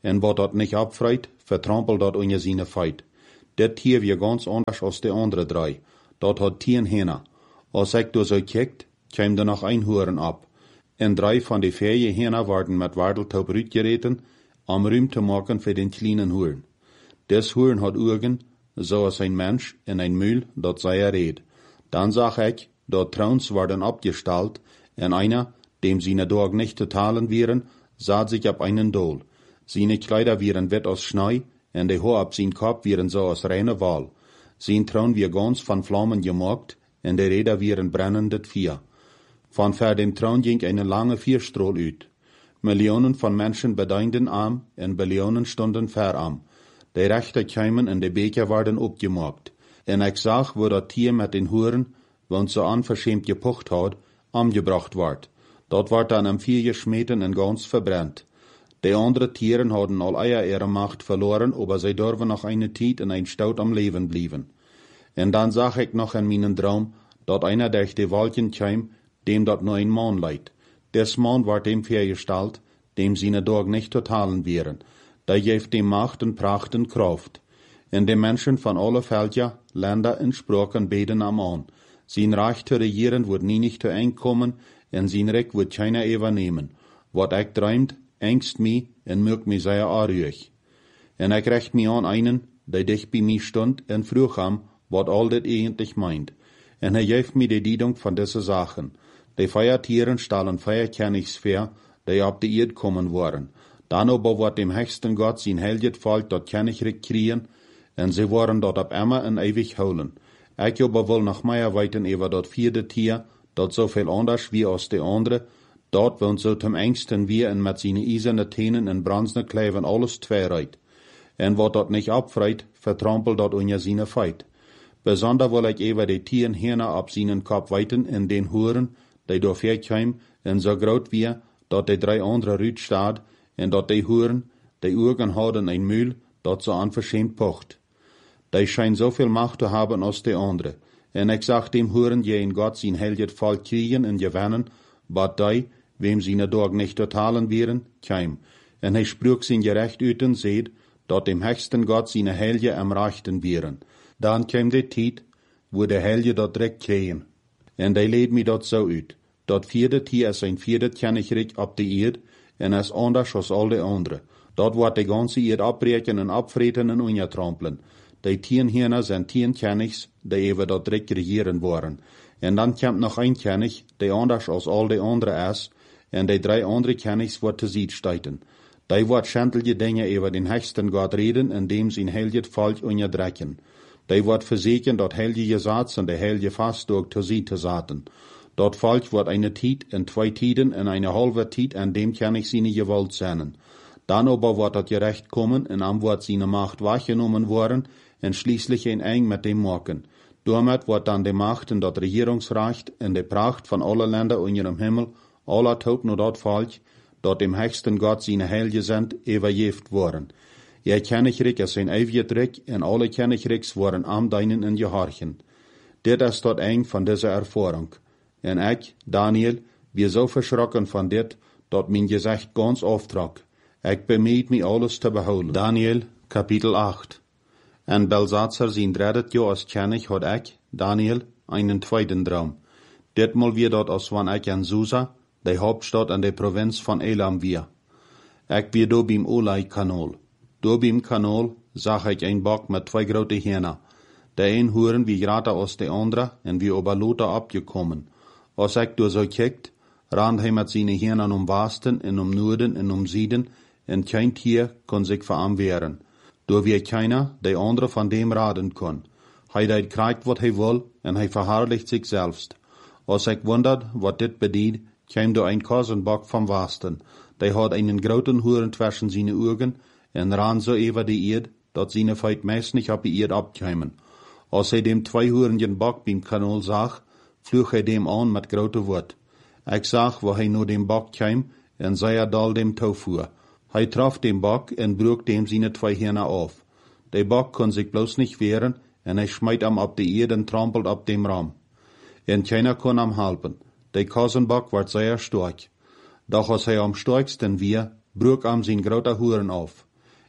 en wat dat nicht abfreit, vertrampelt dat unje seine Feit. Dat Tier wie ganz anders als de andere drei. Dat hat tien Hähner. Als ik door zo kijkt, kwam er nog een horen ab. En drei van de vier Hähner waren met Wardeltaub uitgereten, om ruim te maken voor den kleinen Horen. Des Horen had Augen, zoals een mens, en een Mühl, dat zei er red. Dan zag ik, dat Trauns worden abgestalt, en einer, dem seine Dorg nicht zu talen wären, saat sich ab einen Dol. Seine Kleider wären wett aus Schnee, en de Haar ab sein Kopf wären so aus reine Wal. Sein Traun wir ganz von Flammen gemockt, en de Räder wären brennendet Vier. Von ver dem Traun ging eine lange Vierstrahl uit. Millionen von Menschen bedeinden am, en Billionen stunden ver am. De Rechter kämen en de Beker werden opgemockt. En ik zag, wo dat Tier mit den Huren, want so unverschämt gepocht hat, angebracht ward. Dort ward dann am vier geschmeten en ganz verbrennt. Die andere Tieren hadden al eier ihre Macht verloren, aber sie dürfen noch eine Tijd in ein Staud am Leben blieben. En dann sag ich noch in meinen Traum, dat einer durch die Wolken käm, dem dort nur ein Mann leid. Des Mann ward dem vergestalt, dem seine Dorg nicht totalen wären. Da geeft dem Macht und Pracht und Kraft. En de Menschen von alle Völker, Länder und Sprachen beten am an. Sein Reich zu regieren wird nie nicht zu einkommen, en sein Recht wird keiner übernehmen. Wat ich träumt, ängst mi en mögt mi sehr arrüig. En ich recht mi an einen, der dicht bei mi stund, en frug ham, wat all dit eigentlich meint. En er geeft mi die Diedung von diese Sachen. Die Feiertieren stahlen Feierkernigsfair, die ab die Erd kommen waren. Dann aber wird dem höchsten Gott sein helget Volk dort Königreich kriegen, en sie waren dort ab immer en ewig holen. Ich aber will noch mehr weiten über dort vierte Tier, dort so viel anders wie aus de andere, dort wohnt so zum engsten wie en mit seine eiserne Tänen en bronzene Kleven alles zweireit. En wat dort nicht abfreit, vertrampelt dort unja seine Feit. Besonder will ich über die Tieren Hirne ab seinen Kopf weiten in den Huren, die durch herkäm, en so groot wie, dort die drei andere Rüd staat, en dort die Huren, die Augen hadden ein Mühl, dort so unverschämt pocht. Die scheint so viel Macht zu haben als die andere. En ich sag dem Huren, je in Gott sein helget Volk kriegen und gewinnen, wat die, wem seine Dorg nicht totalen wären, käm. En hij sprüch sein Gerecht üten, seht, dort dem höchsten Gott seine Helge am Rechten wären. Dann käm die Tijd, wo der Helge dort direkt kriegen. En die leed mi dort so uit. Dort vierde Tier is ein vierde Königreich ab die Erd, en is anders als all die andere. Dort wordt die ganze Erd abbreken en abvreten en ungetrampeln. Die tien Hirner sind tien Königs, die even dort direkt regieren waren. En dan kommt noch ein König, die anders als all die andere is, en die drei andere Königs wordt te ziet steiten. Die wordt schandelijke Dinge über den höchsten Gott reden, indem sie ein helget Volk unterdrücken. Die wordt verzekern, dat heilige Gesetz und der heilige Fast durch zu sie zu saten. Dort Volk wird eine Tijd in zwei Tiden in eine halbe Tijd, an dem kann ich seine Gewalt sehnen. Dann aber wird das Gerecht kommen, und am wird seine Macht weggenommen worden, und schließlich ein eng mit dem Morgen. Damit wird dann die Macht und das Regierungsrecht und die Pracht von allen Ländern unter dem Himmel, aller Tod nur dort Volk, dort dem höchsten Gott seine Heilige sind, übergeben worden. Ihr Königreich ist ein ewiges Reich, und alle Königreichs waren am deinen in Gehorchen. Dit ist dort eng von dieser Erfahrung. En ich, Daniel, wir so verschrocken von dit, dat mein Gesicht ganz auftrag. Ich bemüht mich alles zu behouden. Daniel, Kapitel acht. En Belsatzer sein dreidet Jahr als König hat ich, Daniel, einen zweiten Traum. Ditmal wir dort als wann ich in Susa, die Hauptstadt in der Provinz von Elam wir. Ich wir do beim Olai-Kanal. Do beim Kanal sah ich ein Bock mit zwei grote Hähner. Der ein Huren wie gerade aus der andere, en wie ober Lothar abgekommen. Als ich do so kijkt, rand hij met seine Hähnen um Westen en um Norden en um Süden, en kein Tier kon sich vor ihm wehren. Do wie keiner, der andere von dem raden kon. Hij deit kriegt, wat hij will, en hij verherrlicht sich selbst. Als ich wundert, wat dit bedient, käm do ein Kosenbock vom Westen. Der hat einen groten Huren zwischen seine Augen, en ran so über die Erd, dat seine Feit meist nicht ab die Erd abkämen. Als hij dem zweihurigen Bock beim Kanal sah, flüch hij dem an mit grote Wort. Ich sag, wo hij nur dem Bock käm, en sei er dal dem Tau fuhr. Hij traf dem Bock en brug dem seine zwei Hirne auf. Der Bock kon sich bloß nicht wehren, en hij schmeit am ab die Erd en trampelt ab dem Raum. En keiner kon am halpen. Der Kosenbock ward sehr stark. Doch als hij am stärksten wir, brug am sein groter Huren auf.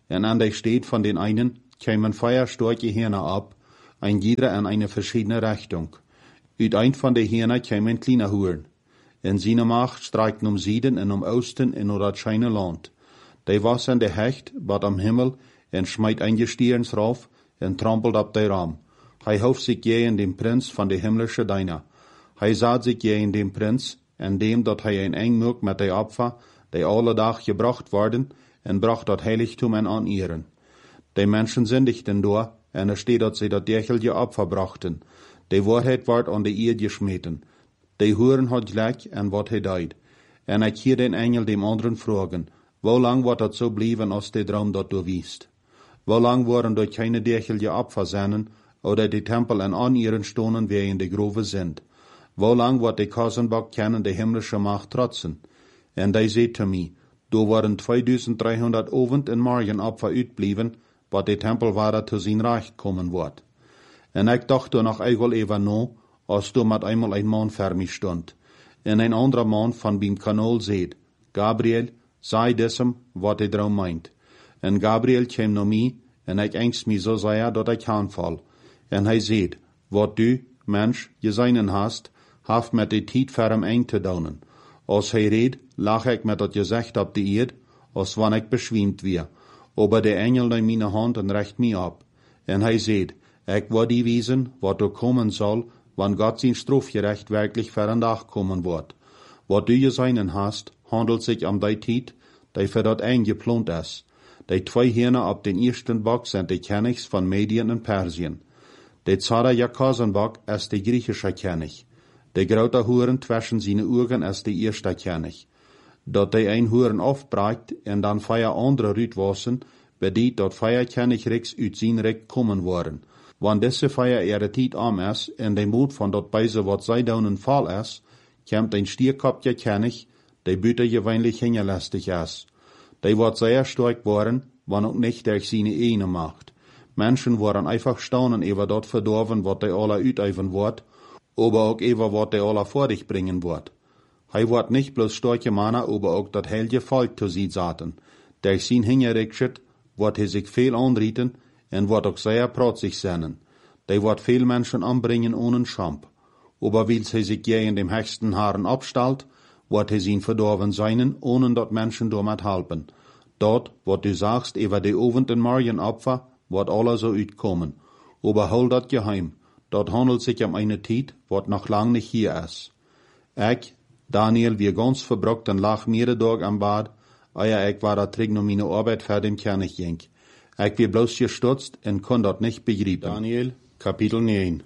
En an der Steht von den einen kämen feierstarke Hirne ab, ein jeder in eine verschiedene Richtung. Uit ein von der Hirne kämen kleine Huren. En seine Macht streikten um Süden en um Osten in dat scheine Land. Die was in der Hecht, bad am Himmel, en schmeit ein Gestierens rauf, en trampelt ab der Raum. Hij hooft sich je in dem Prinz van de himmlische Deiner. Hij zaad sich je in dem Prinz, en dem dat hij een eng moek met de Opfer, die alle dag gebracht worden, en bracht dat Heiligtum en an ihren. Die Menschen sündigten door, en er steht dat sie dat dergelje Opfer brachten. Die Wahrheit ward an de Eerd geschmeten. Die Huren hat gleich, en wat hij deed. En ik hier den Engel dem anderen fragen, wo lang wordt dat so blijven als de Traum dat du wiest? Wo lang worden dort keine dergelje Opfer sennen, oder die Tempel en an ihren Stonen wie in de Grove sind? Wo lang wordt de Kassenbock kennen de himmlische Macht trotzen? En die zei te mij, do waren tweeduizend-driehonderd Ovend en Morgen Opfer uitblieben, wat de Tempel waar te zijn Reich kommen wordt. En ik dacht er nog eigel even no, als du met einmal ein Mann vor mich stund. En ein anderer Mann van beim Kanal seht, Gabriel, sei diesem, wat de Traum meint. En Gabriel kwam naar mij, en ik angst mij zo sehr, dat ik aanval. En hij zeet, wat du, Mensch, je seinen hast, haft met de tijd voor hem eng te daunen. Als hij reed, lach ik met dat gezicht op de eerd, als wanneer ik beschwimd weer. Aber de Engel neemt mijn hand en recht mij op. En hij zeet, ik wil die wezen, wat er komen zal, wann Gott zijn strafgerecht werkelijk voor een dag komen wordt. Wat du je seinen hast, handelt sich om die tijd, die voor dat eng geplant is. Die twee Hirne op den eersten Bock sind de Königs van Medien en Persien. De Zara Jakasenbock is de griechische König. De grote Huren zwischen seine Augen is de eerste König. Dat de een Huren aufbreicht en dan vier andere uitwassen, bedeutet dat vier Königreiks uit zijn Reich kommen worden. Wann diese vier ihre Tijd am is en de Mut van dat Beise wat zij daunen fall is, kommt ein stierkopje König, de buiten gewöhnlich hingelästig is. Die wird sehr stark worden, wann auch nicht durch seine eigene Macht. Menschen waren einfach staunen über dort verdorven, wat die alle uiteiven wird, aber auch über wat die alle vor dich bringen wird. Hij wordt nicht bloß starke Männer, aber auch dat heilige Volk zu sie zaten. Durch sein Hingerikschet wird hij sich viel anrieten en wird auch sehr protzig sein. Die wird viel Menschen anbringen ohne Schamp. Aber weil hij sich je in dem höchsten Haaren abstellt, wird hij zijn verdorven sein, ohne dat Menschen damit helpen. Dort, wat du sagst, über die Ovend- und Morgenopfer, wird alles so uitkommen. Aber hol dat geheim. Dort handelt sich um eine Tijd, wat noch lang nicht hier is. Ich, Daniel, wie ganz verbrockt en lag mehrere Tag am Bad, eer ich war da terug naar meine Arbeit für den König ging. Ich wie bloß gestutzt en kon dat nicht begreifen. Daniel, Kapitel neun.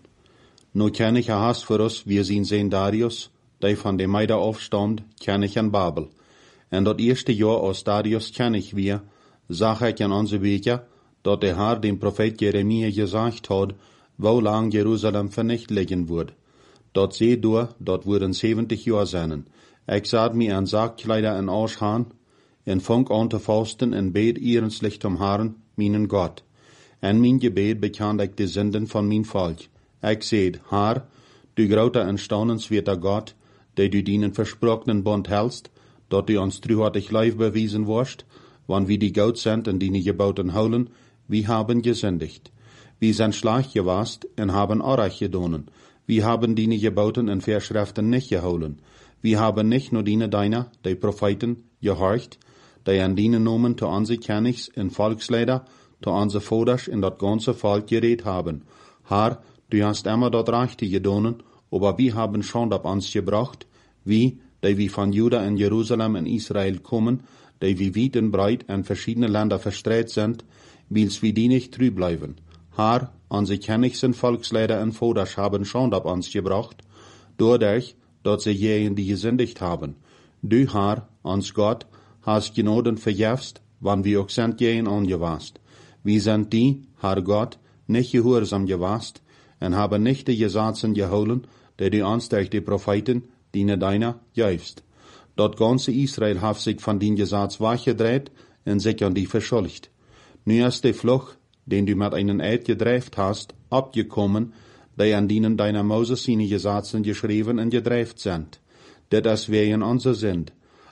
Nu König hast für uns, wir sind sehen Darius, die von dem Meida aufstammt, König in Babel. En dat eerste Jahr als Darius König wir, sag ich in onze Bücher, dat der Herr dem Prophet Jeremia gesagt hat, wo lang Jerusalem vernicht liegen wird. Dort seh du, dort wurden siebzig Jahre sein. Ich sah mir an Sackkleider en Aushaan, en funk an te fasten en bet ehrenslich zum Herrn, meinen Gott. En mein Gebet bekannt ich die Sünden von mein Volk. Ich seht, Herr, du groter en staunenswerter Gott, der du deinen versprochenen Bund hältst, dort du uns treuhartig Leib bewiesen wirst, wann wir die Gott sind in deine gebauten Haulen, wir haben gesündigt. Wir sind schlecht gewast en haben Arach gedonen. Wir haben deine gebauten en Verschriften nicht geholen. Wir haben nicht nur deine deiner, die Propheten, gehorcht, die an deine Nomen zu unsere Königs en Volksleider, zu unsere Voders in dat ganze Volk geredet haben. Herr, du hast immer dort Rechte gedonen, aber wir haben schon ab uns gebracht, wie, die wir von Juda in Jerusalem in Israel kommen, die wie weit und breit in verschiedene Länder verstreut sind, wils wir die nicht treu bleiben. Herr, unsere Königs en Volksleider en Voders haben schon ab uns gebracht, dadurch, dat sie jenen die gesündigt haben. Du, Herr, uns Gott, hast Genoden verjäfst, wann wir auch sind jenen angewast. Wir sind die, Herr Gott, nicht gehorsam gewast, en haben nicht die Gesetzen geholen, die du uns durch die Propheten, diene deiner, jäufst. Dort ganze Israel hat sich von den Gesetz weggedreht und sich an die verschuldigt. Nu ist die Flucht, den du mit einem Eid gedreift hast, abgekommen, die an denen deiner Moses seine Gesetzen geschrieben und gedreift sind. Das ist wegen unser sind.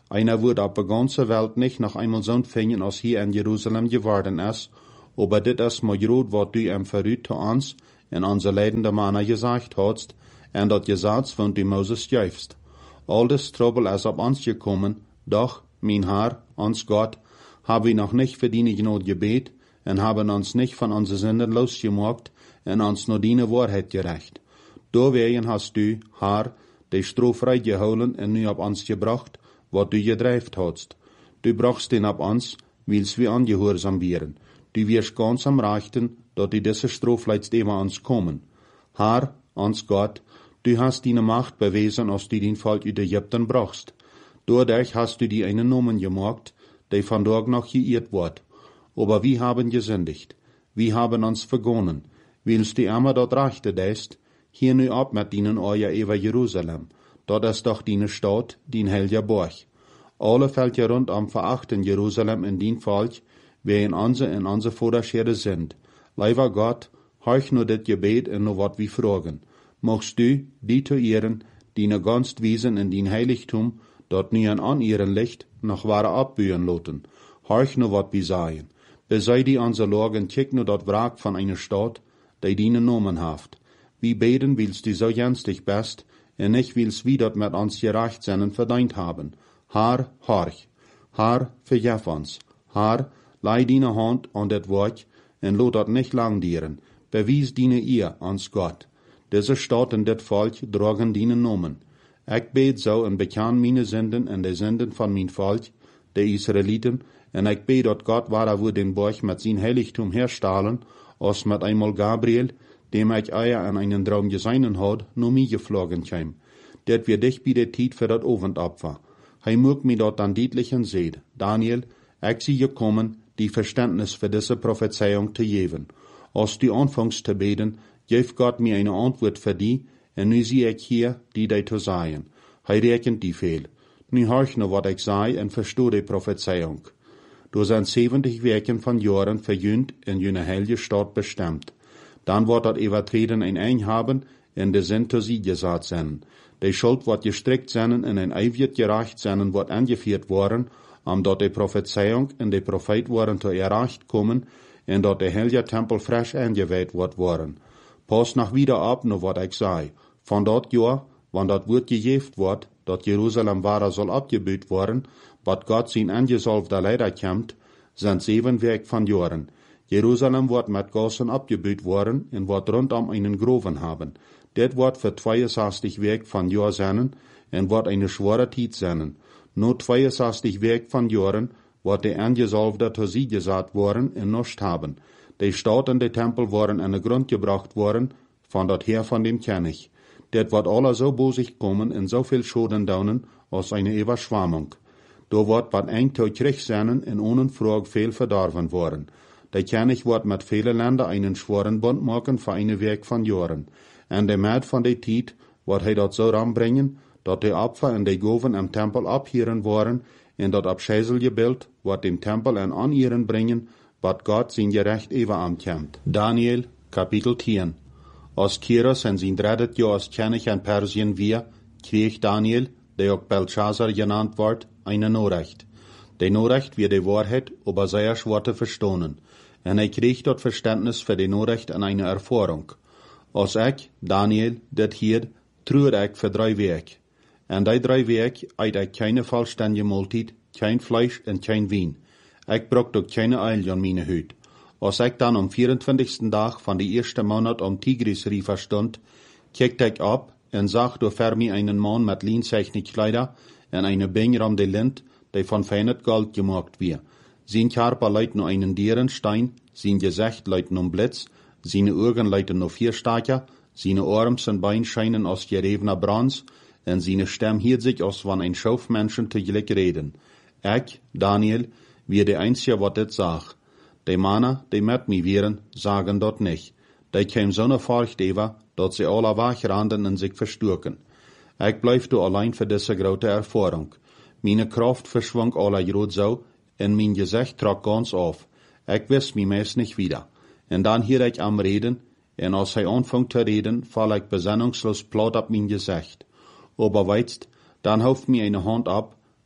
Einer wird auf der ganzen Welt nicht noch einmal so finden, als hier in Jerusalem geworden ist, aber dit ist mal groot, wat du em verrüht zu uns, in unser leidende Männer gesagt hast, en dat Gesetz von du Moses jäufst. All das Trouble ist auf uns gekommen, doch, mein Herr, uns Gott, haben wir noch nicht für deine Gnade gebet, en haben uns nicht von unseren Sünden losgemacht, en uns nur deine Wahrheit gerecht. Dawegen hast du, Herr, die Stroh geholen en nu auf uns gebracht, wat du gedreift hast. Du brachst den auf uns, wils wir angehorsam wären. Du wirst ganz am Rechten, dat die diese Stroh letzt immer uns kommen. Herr, uns Gott, du hast deine Macht bewiesen, als du den Volk in Ägypten brachst. Dadurch hast du die einen Namen gemacht, der von dort noch geirrt wird. Aber wir haben gesündigt. Wir haben uns vergonnen. Willst du immer dort rechte deist, hier nu ab mit ihnen euer Eva Jerusalem. Dort ist doch deine Stadt, din heiliger Burg. Alle fällt ja rund am verachten Jerusalem in din Volk, wer in unser in unser Vorderschere sind. Leiber Gott, heuch nur das Gebet in nur wat wir fragen. Machst du, die zu ehren, die ne ganz wiesen in din Heiligtum, dort nien an ihren Licht noch wahre abbühen loten. Heuch nur wat wir sagen. Besei die unser Logen, kick nur dort Wrack von einer Stadt, die dine Nomen haft. Wie beten willst du so jenstig best, en nicht willst wie dort mit uns gerecht seinen verdient haben. Herr, horch. Herr, vergef uns. Herr, leih deine Hand an det Wort, en lot dort nicht lang dieren. Bewies deine ihr ans Gott. Diese Stadt und det Volk drogen deine Nomen. Ich bet so en bekan meine Sünden en de Sünden von mein Volk, de Israeliten, en ich bet dort Gott war er wo den Borch mit sein Heiligtum herstahlen, als mit einmal Gabriel, dem ich eier an einen Traum gesehen hat, nur mir geflogen käm. Det wir dich bei der Tiet für dat Ofendopfer. Hei mög mir dort dann deutlichen seht, Daniel, ich sie gekommen, die Verständnis für diese Prophezeiung zu geben. Als du anfängst zu beten, geef Gott mir eine Antwort für die, en nu sieh ich hier, die die zu sagen. Hei rechnet die fehl. Nu horch nur, wat ich sei, en verstoh die Prophezeiung. Du sind siebzig Werken von Jahren verjünt in jene heilige Stadt bestimmt. Dann wird dat Übertreten ein Ein haben, in de Sinn zu sie gesagt sein. Die Schuld wird gestrickt sein, in ein Ei wird gerecht sein, wird angeführt worden, um dort die Prophezeiung in die Prophet worden zu erreicht kommen, und dort der heilige Tempel frisch eingeweiht wird worden. Pass nach wieder ab, nur wat ich sei. Von dort Jahr, wann dort wird gejeft wird, dort Jerusalem war soll abgebüht worden, wat Gott sein angesalbter Leider kämmt, sind sieben Werk von Jahren. Jerusalem wird mit Gassen abgebüht worden und wird rundum einen Groven haben. Det wird für zweiundsechzig Werk von Jahr sein und wird eine schwere Zeit sein. Nur zweiundsechzig Werk von Jahren wird der Angesalbte zu sie gesagt worden und nicht haben. Die Stadt und die Tempel waren an den Grund gebracht worden, von dort her von dem König. Det wird alle so bosig kommen und so viel Schaden daunen, als eine Überschwemmung. Da wird bald ein Tag Krieg sein und ohne Frage viel verdorben worden. Der König wird mit vielen Ländern einen schweren Bund machen für eine Werk von Jahren. Und der Maat von der Zeit wird er dort so ranbringen, dass die Opfer und die Goven im Tempel abhören worden, und das Abscheiselgebild wird dem Tempel an Anieren bringen, was Gott sein Gerecht Eberarm kämmt. Daniel, Kapitel zehn. Als Kyros in sein drittes Jahr als König in Persien wir, krieg Daniel, der auch Belshazzar genannt wird, eine Nachricht. Die Nachricht wird die Wahrheit über sehr schwer zu verstehen. Und er kriegt dort Verständnis für die Nachricht und eine Erfahrung. Als ich, Daniel, das hier, trug ich für drei Wege. Und die drei Wege eit ich keine vollständige Mahlzeit, kein Fleisch und kein Wein. Ich brauch doch keine Eil an meine Hüt. Als ich dann am vierundzwanzigsten Tag von der ersten Monat am Tigris-River stund, kickte ich ab und sah durch vor mir einen Mann mit linseichnig Kleider und eine Binger um die Lint, die von feinem Gold gemacht wird. Sein Körper leidt nur einen Dierenstein, sein Gesicht leidt nur Blitz, seine Augen leiten nur vier Stacher, seine Arme und Beine scheinen aus gerebener Bronze, und seine Stimme hielt sich, als wenn ein Schaufmenschen täglich reden. Ich, Daniel, wie der Einzige, was das sag. Die Männer, die mit mir wären, sagen dort nicht. Die kämen so eine Furcht über, dass sie alle wachranden und sich verstürken. Ich bleib du allein für diese große Erfahrung. Meine Kraft verschwang alle grad so, und mein Gesicht trat ganz auf. Ich wiss mich meist nicht wieder. Und dann hier ich am Reden, und als er anfängt zu reden, fall ich besinnungslos platt ab mein Gesicht. Aber weißt, dann hauft mir eine Hand ab,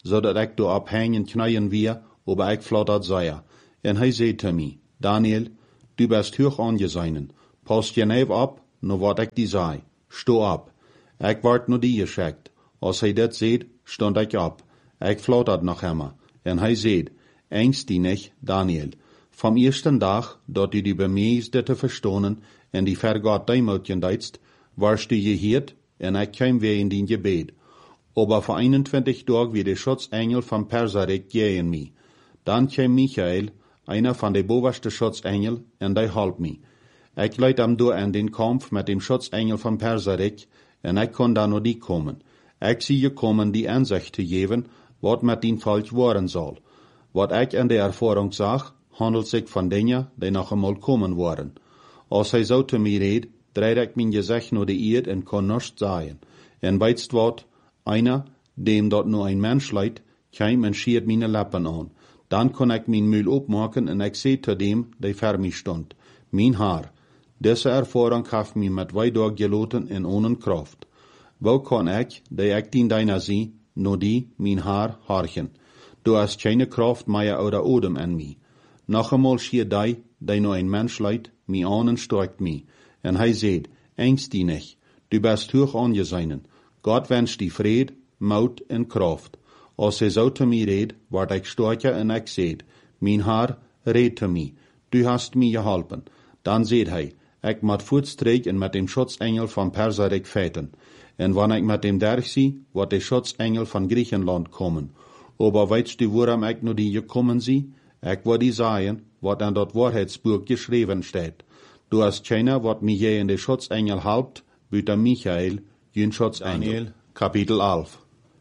zodat ik door abhängen knien wir, aber ik flottert zei. En hij zei te mij, Daniel, du bist hoch angesehen, passt je neef op, no wat ik die zei, sto op. Ik word no die geschickt. Als hij dit zei, stond ik op. Ik flottert nog immer. En hij zei, engst die nicht, Daniel. Vom ersten Tag, dat du die bemeest te verstonen en die vergat deimutjen deitst, warst du gehiert en ik kwam weer in die gebed. Aber vor einundzwanzig Tagen wie der Schutzengel von Perserek gehen mi. Dann kam Michael, einer von den bovenste Schutzengel, en die halp mi. Ik leid am door an den Kampf mit dem Schutzengel von Perserek, en ik kon da nur die kommen. Ik zie gekommen die Ansicht te geven, wat met den Volk worden soll. Wat ik in der Erfahrung zag, handelt sich von dingen die noch einmal kommen worden. Als hij zo te mir reed, dreid ik mijn gezicht naar de eerd en kon nichts sagen. En weitst wat, einer, dem dort nur ein Mensch leid, kam en schiert meine Lappen an. Dann kon ik mijn Müll opmaken en ik zei zu dem, der vor mir stond, mein Haar. Diese Erfahrung heeft mir met weidag geloten en ohne Kraft. Wo kon ik, der ik dien deiner zie, nur die, mein Haar, harchen. Du hast keine Kraft mehr oder Odem an mi. Noch einmal schier die, der nur ein Mensch leid, mi an en stärkt mi. En hij zei, engst die nicht, du bist hoch angesehen. Gott wünscht die Fried, Maut en Kraft. Als hij zo te mij reed, word ik sterker en ik zeid, mijn Haar, red te mij, du hast mij geholpen. Dan zeid hij, ik moet voortstreek en met dem Schutzengel van Perserek feiten. En wanneer ik met dem derg zie, wordt de Schutzengel van Griechenland komen. Aber weißt du, waarom ik nu die gekommen zie? Ik wil die zeggen, wat aan dat Waarheidsbuch geschreven staat. Du hast keiner, wat mij je in de Schutzengel helpt, buiten Michael, jün Schutzengel. Daniel, Kapitel elf.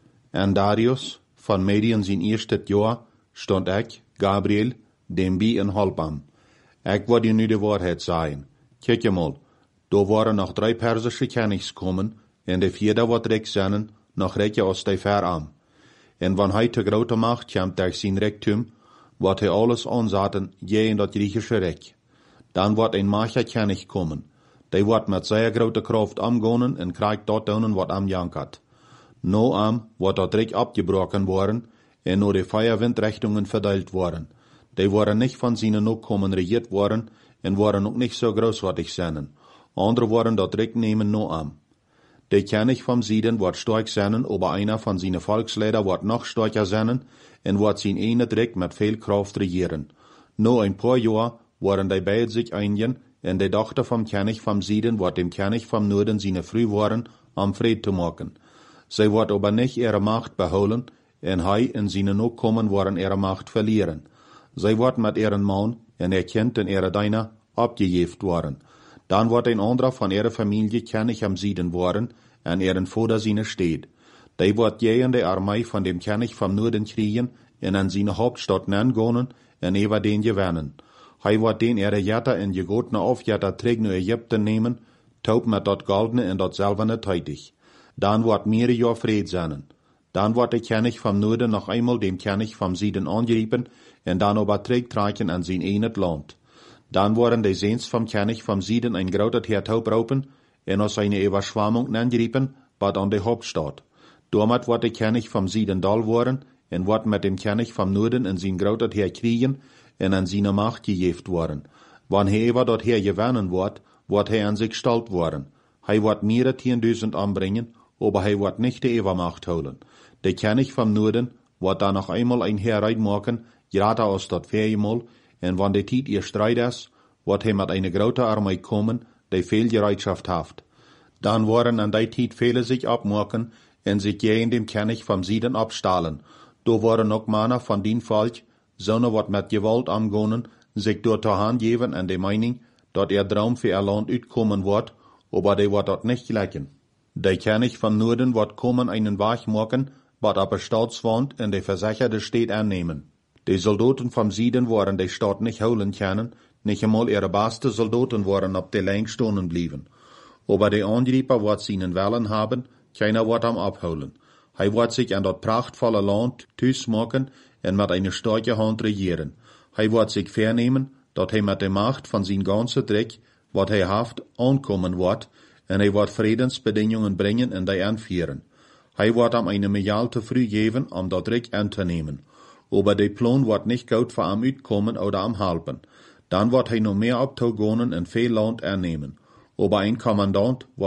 En Darius, van Medien zijn eerste jaar, stond ik, Gabriel, dem bij en halp am. Ik wil je nu de waarheid zeggen. Kijk je mal, da waren nog drei persische Königs komen, en de vierde wat rijk zijn, nog rijker als de ver am. En wanneer hij te grote macht komt durch zijn rijktum, wat hij alles aanzaten, je in dat Griechische rijk. Dan wordt een macher König komen. Die wordt met zeer grote kracht amgonen en krijgt dat doen wat am jankert. No am wordt dat rijk abgebroken worden en nur de Feuerwindrichtungen verteilt worden. Die worden nicht von seinen Nachkommen regiert worden en worden ook nicht so großartig zijn. Andere worden dat rijk nemen no am. Der König vom Süden wird stark sein, aber einer von seinen Volksleiter wird noch stärker sein und wird sein eine Dreck mit viel Kraft regieren. Nur ein paar Jahre werden die beide sich einigen und die Tochter vom König vom Süden wird dem König vom Norden seine Frühwaren am Fried zu machen. Sie wird aber nicht ihre Macht beholen und er und seine Nachkommen werden ihre Macht verlieren. Sie wird mit ihrem Mann und ihr Kind und ihre Diener abgejäft worden. Dann wird ein anderer von ihrer Familie König am Süden worden, an ihren Vater seine steht. Die wird gegen die Armee von dem König vom Norden kriegen und an seine Hauptstadt nangehen und über den gewinnen. Er wird den ihre Jätter in gegotene Aufjätter trägen nach Ägypten nehmen, taub mit dort Goldene und dort Silberne tätig. Dann wird mehrere Jahre Fried sein. Dann wird der König vom Norden noch einmal dem König vom Süden angreifen und dann überträgt reichen an sein eigenes Land. Dann worden die Sehns vom König vom Süden ein großes Heer taub raupen, und aus seine Überschwammung angreifen, bad an die Hauptstadt. Damit wird der König vom Süden dal worden, und wird mit dem König vom Norden in sein großes Heer kriegen, und an seine Macht gejeft worden. Wann er über dort Heer gewinnen wird, wird er an sich stalt worden. Er wird mehrere zehntausend anbringen, aber er wird nicht die Übermacht holen. Der König vom Norden wird dann noch einmal ein Heer reinmachen, gerade aus dort viermal, und wenn die Zeit ihr Streit ist, wird er mit einer großen Armee kommen, die viel Bereitschaft hat. Dann werden an der Zeit viele sich abmachen und sich gegen dem König vom Süden abstahlen. Da werden auch Männer von dem Volk, sondern wird mit Gewalt angehen, sich dort zur Hand geben an die Meinung, dass ihr Traum für ihr Land utkommen wird, aber die wird dort nicht gleichen. Der König vom Norden wird kommen einen Weg machen, wird aber Staatswand in die versicherte Stadt annehmen. Die Soldaten vom Süden werden die Stadt nicht holen können, nicht einmal ihre besten Soldaten waren auf der Länge stehen blieben. Aber der Angreifer wird seinen Willen haben, keiner wird am abholen. Er wird sich an das prachtvolle Land tüß machen und mit einer starken Hand regieren. Er wird sich vernehmen, dass er mit der Macht von sein ganzen Dreck, was er haft, ankommen wird, und er wird Friedensbedingungen bringen und die anführen. Hij wordt am eine Milliard te früh geben, um dat Recht anzunehmen. Aber der Plan wird nicht gut für am Utkommen oder am Halpen. Dann wird hij noch mehr abtogonen en veel Land ernehmen. Aber ein Kommandant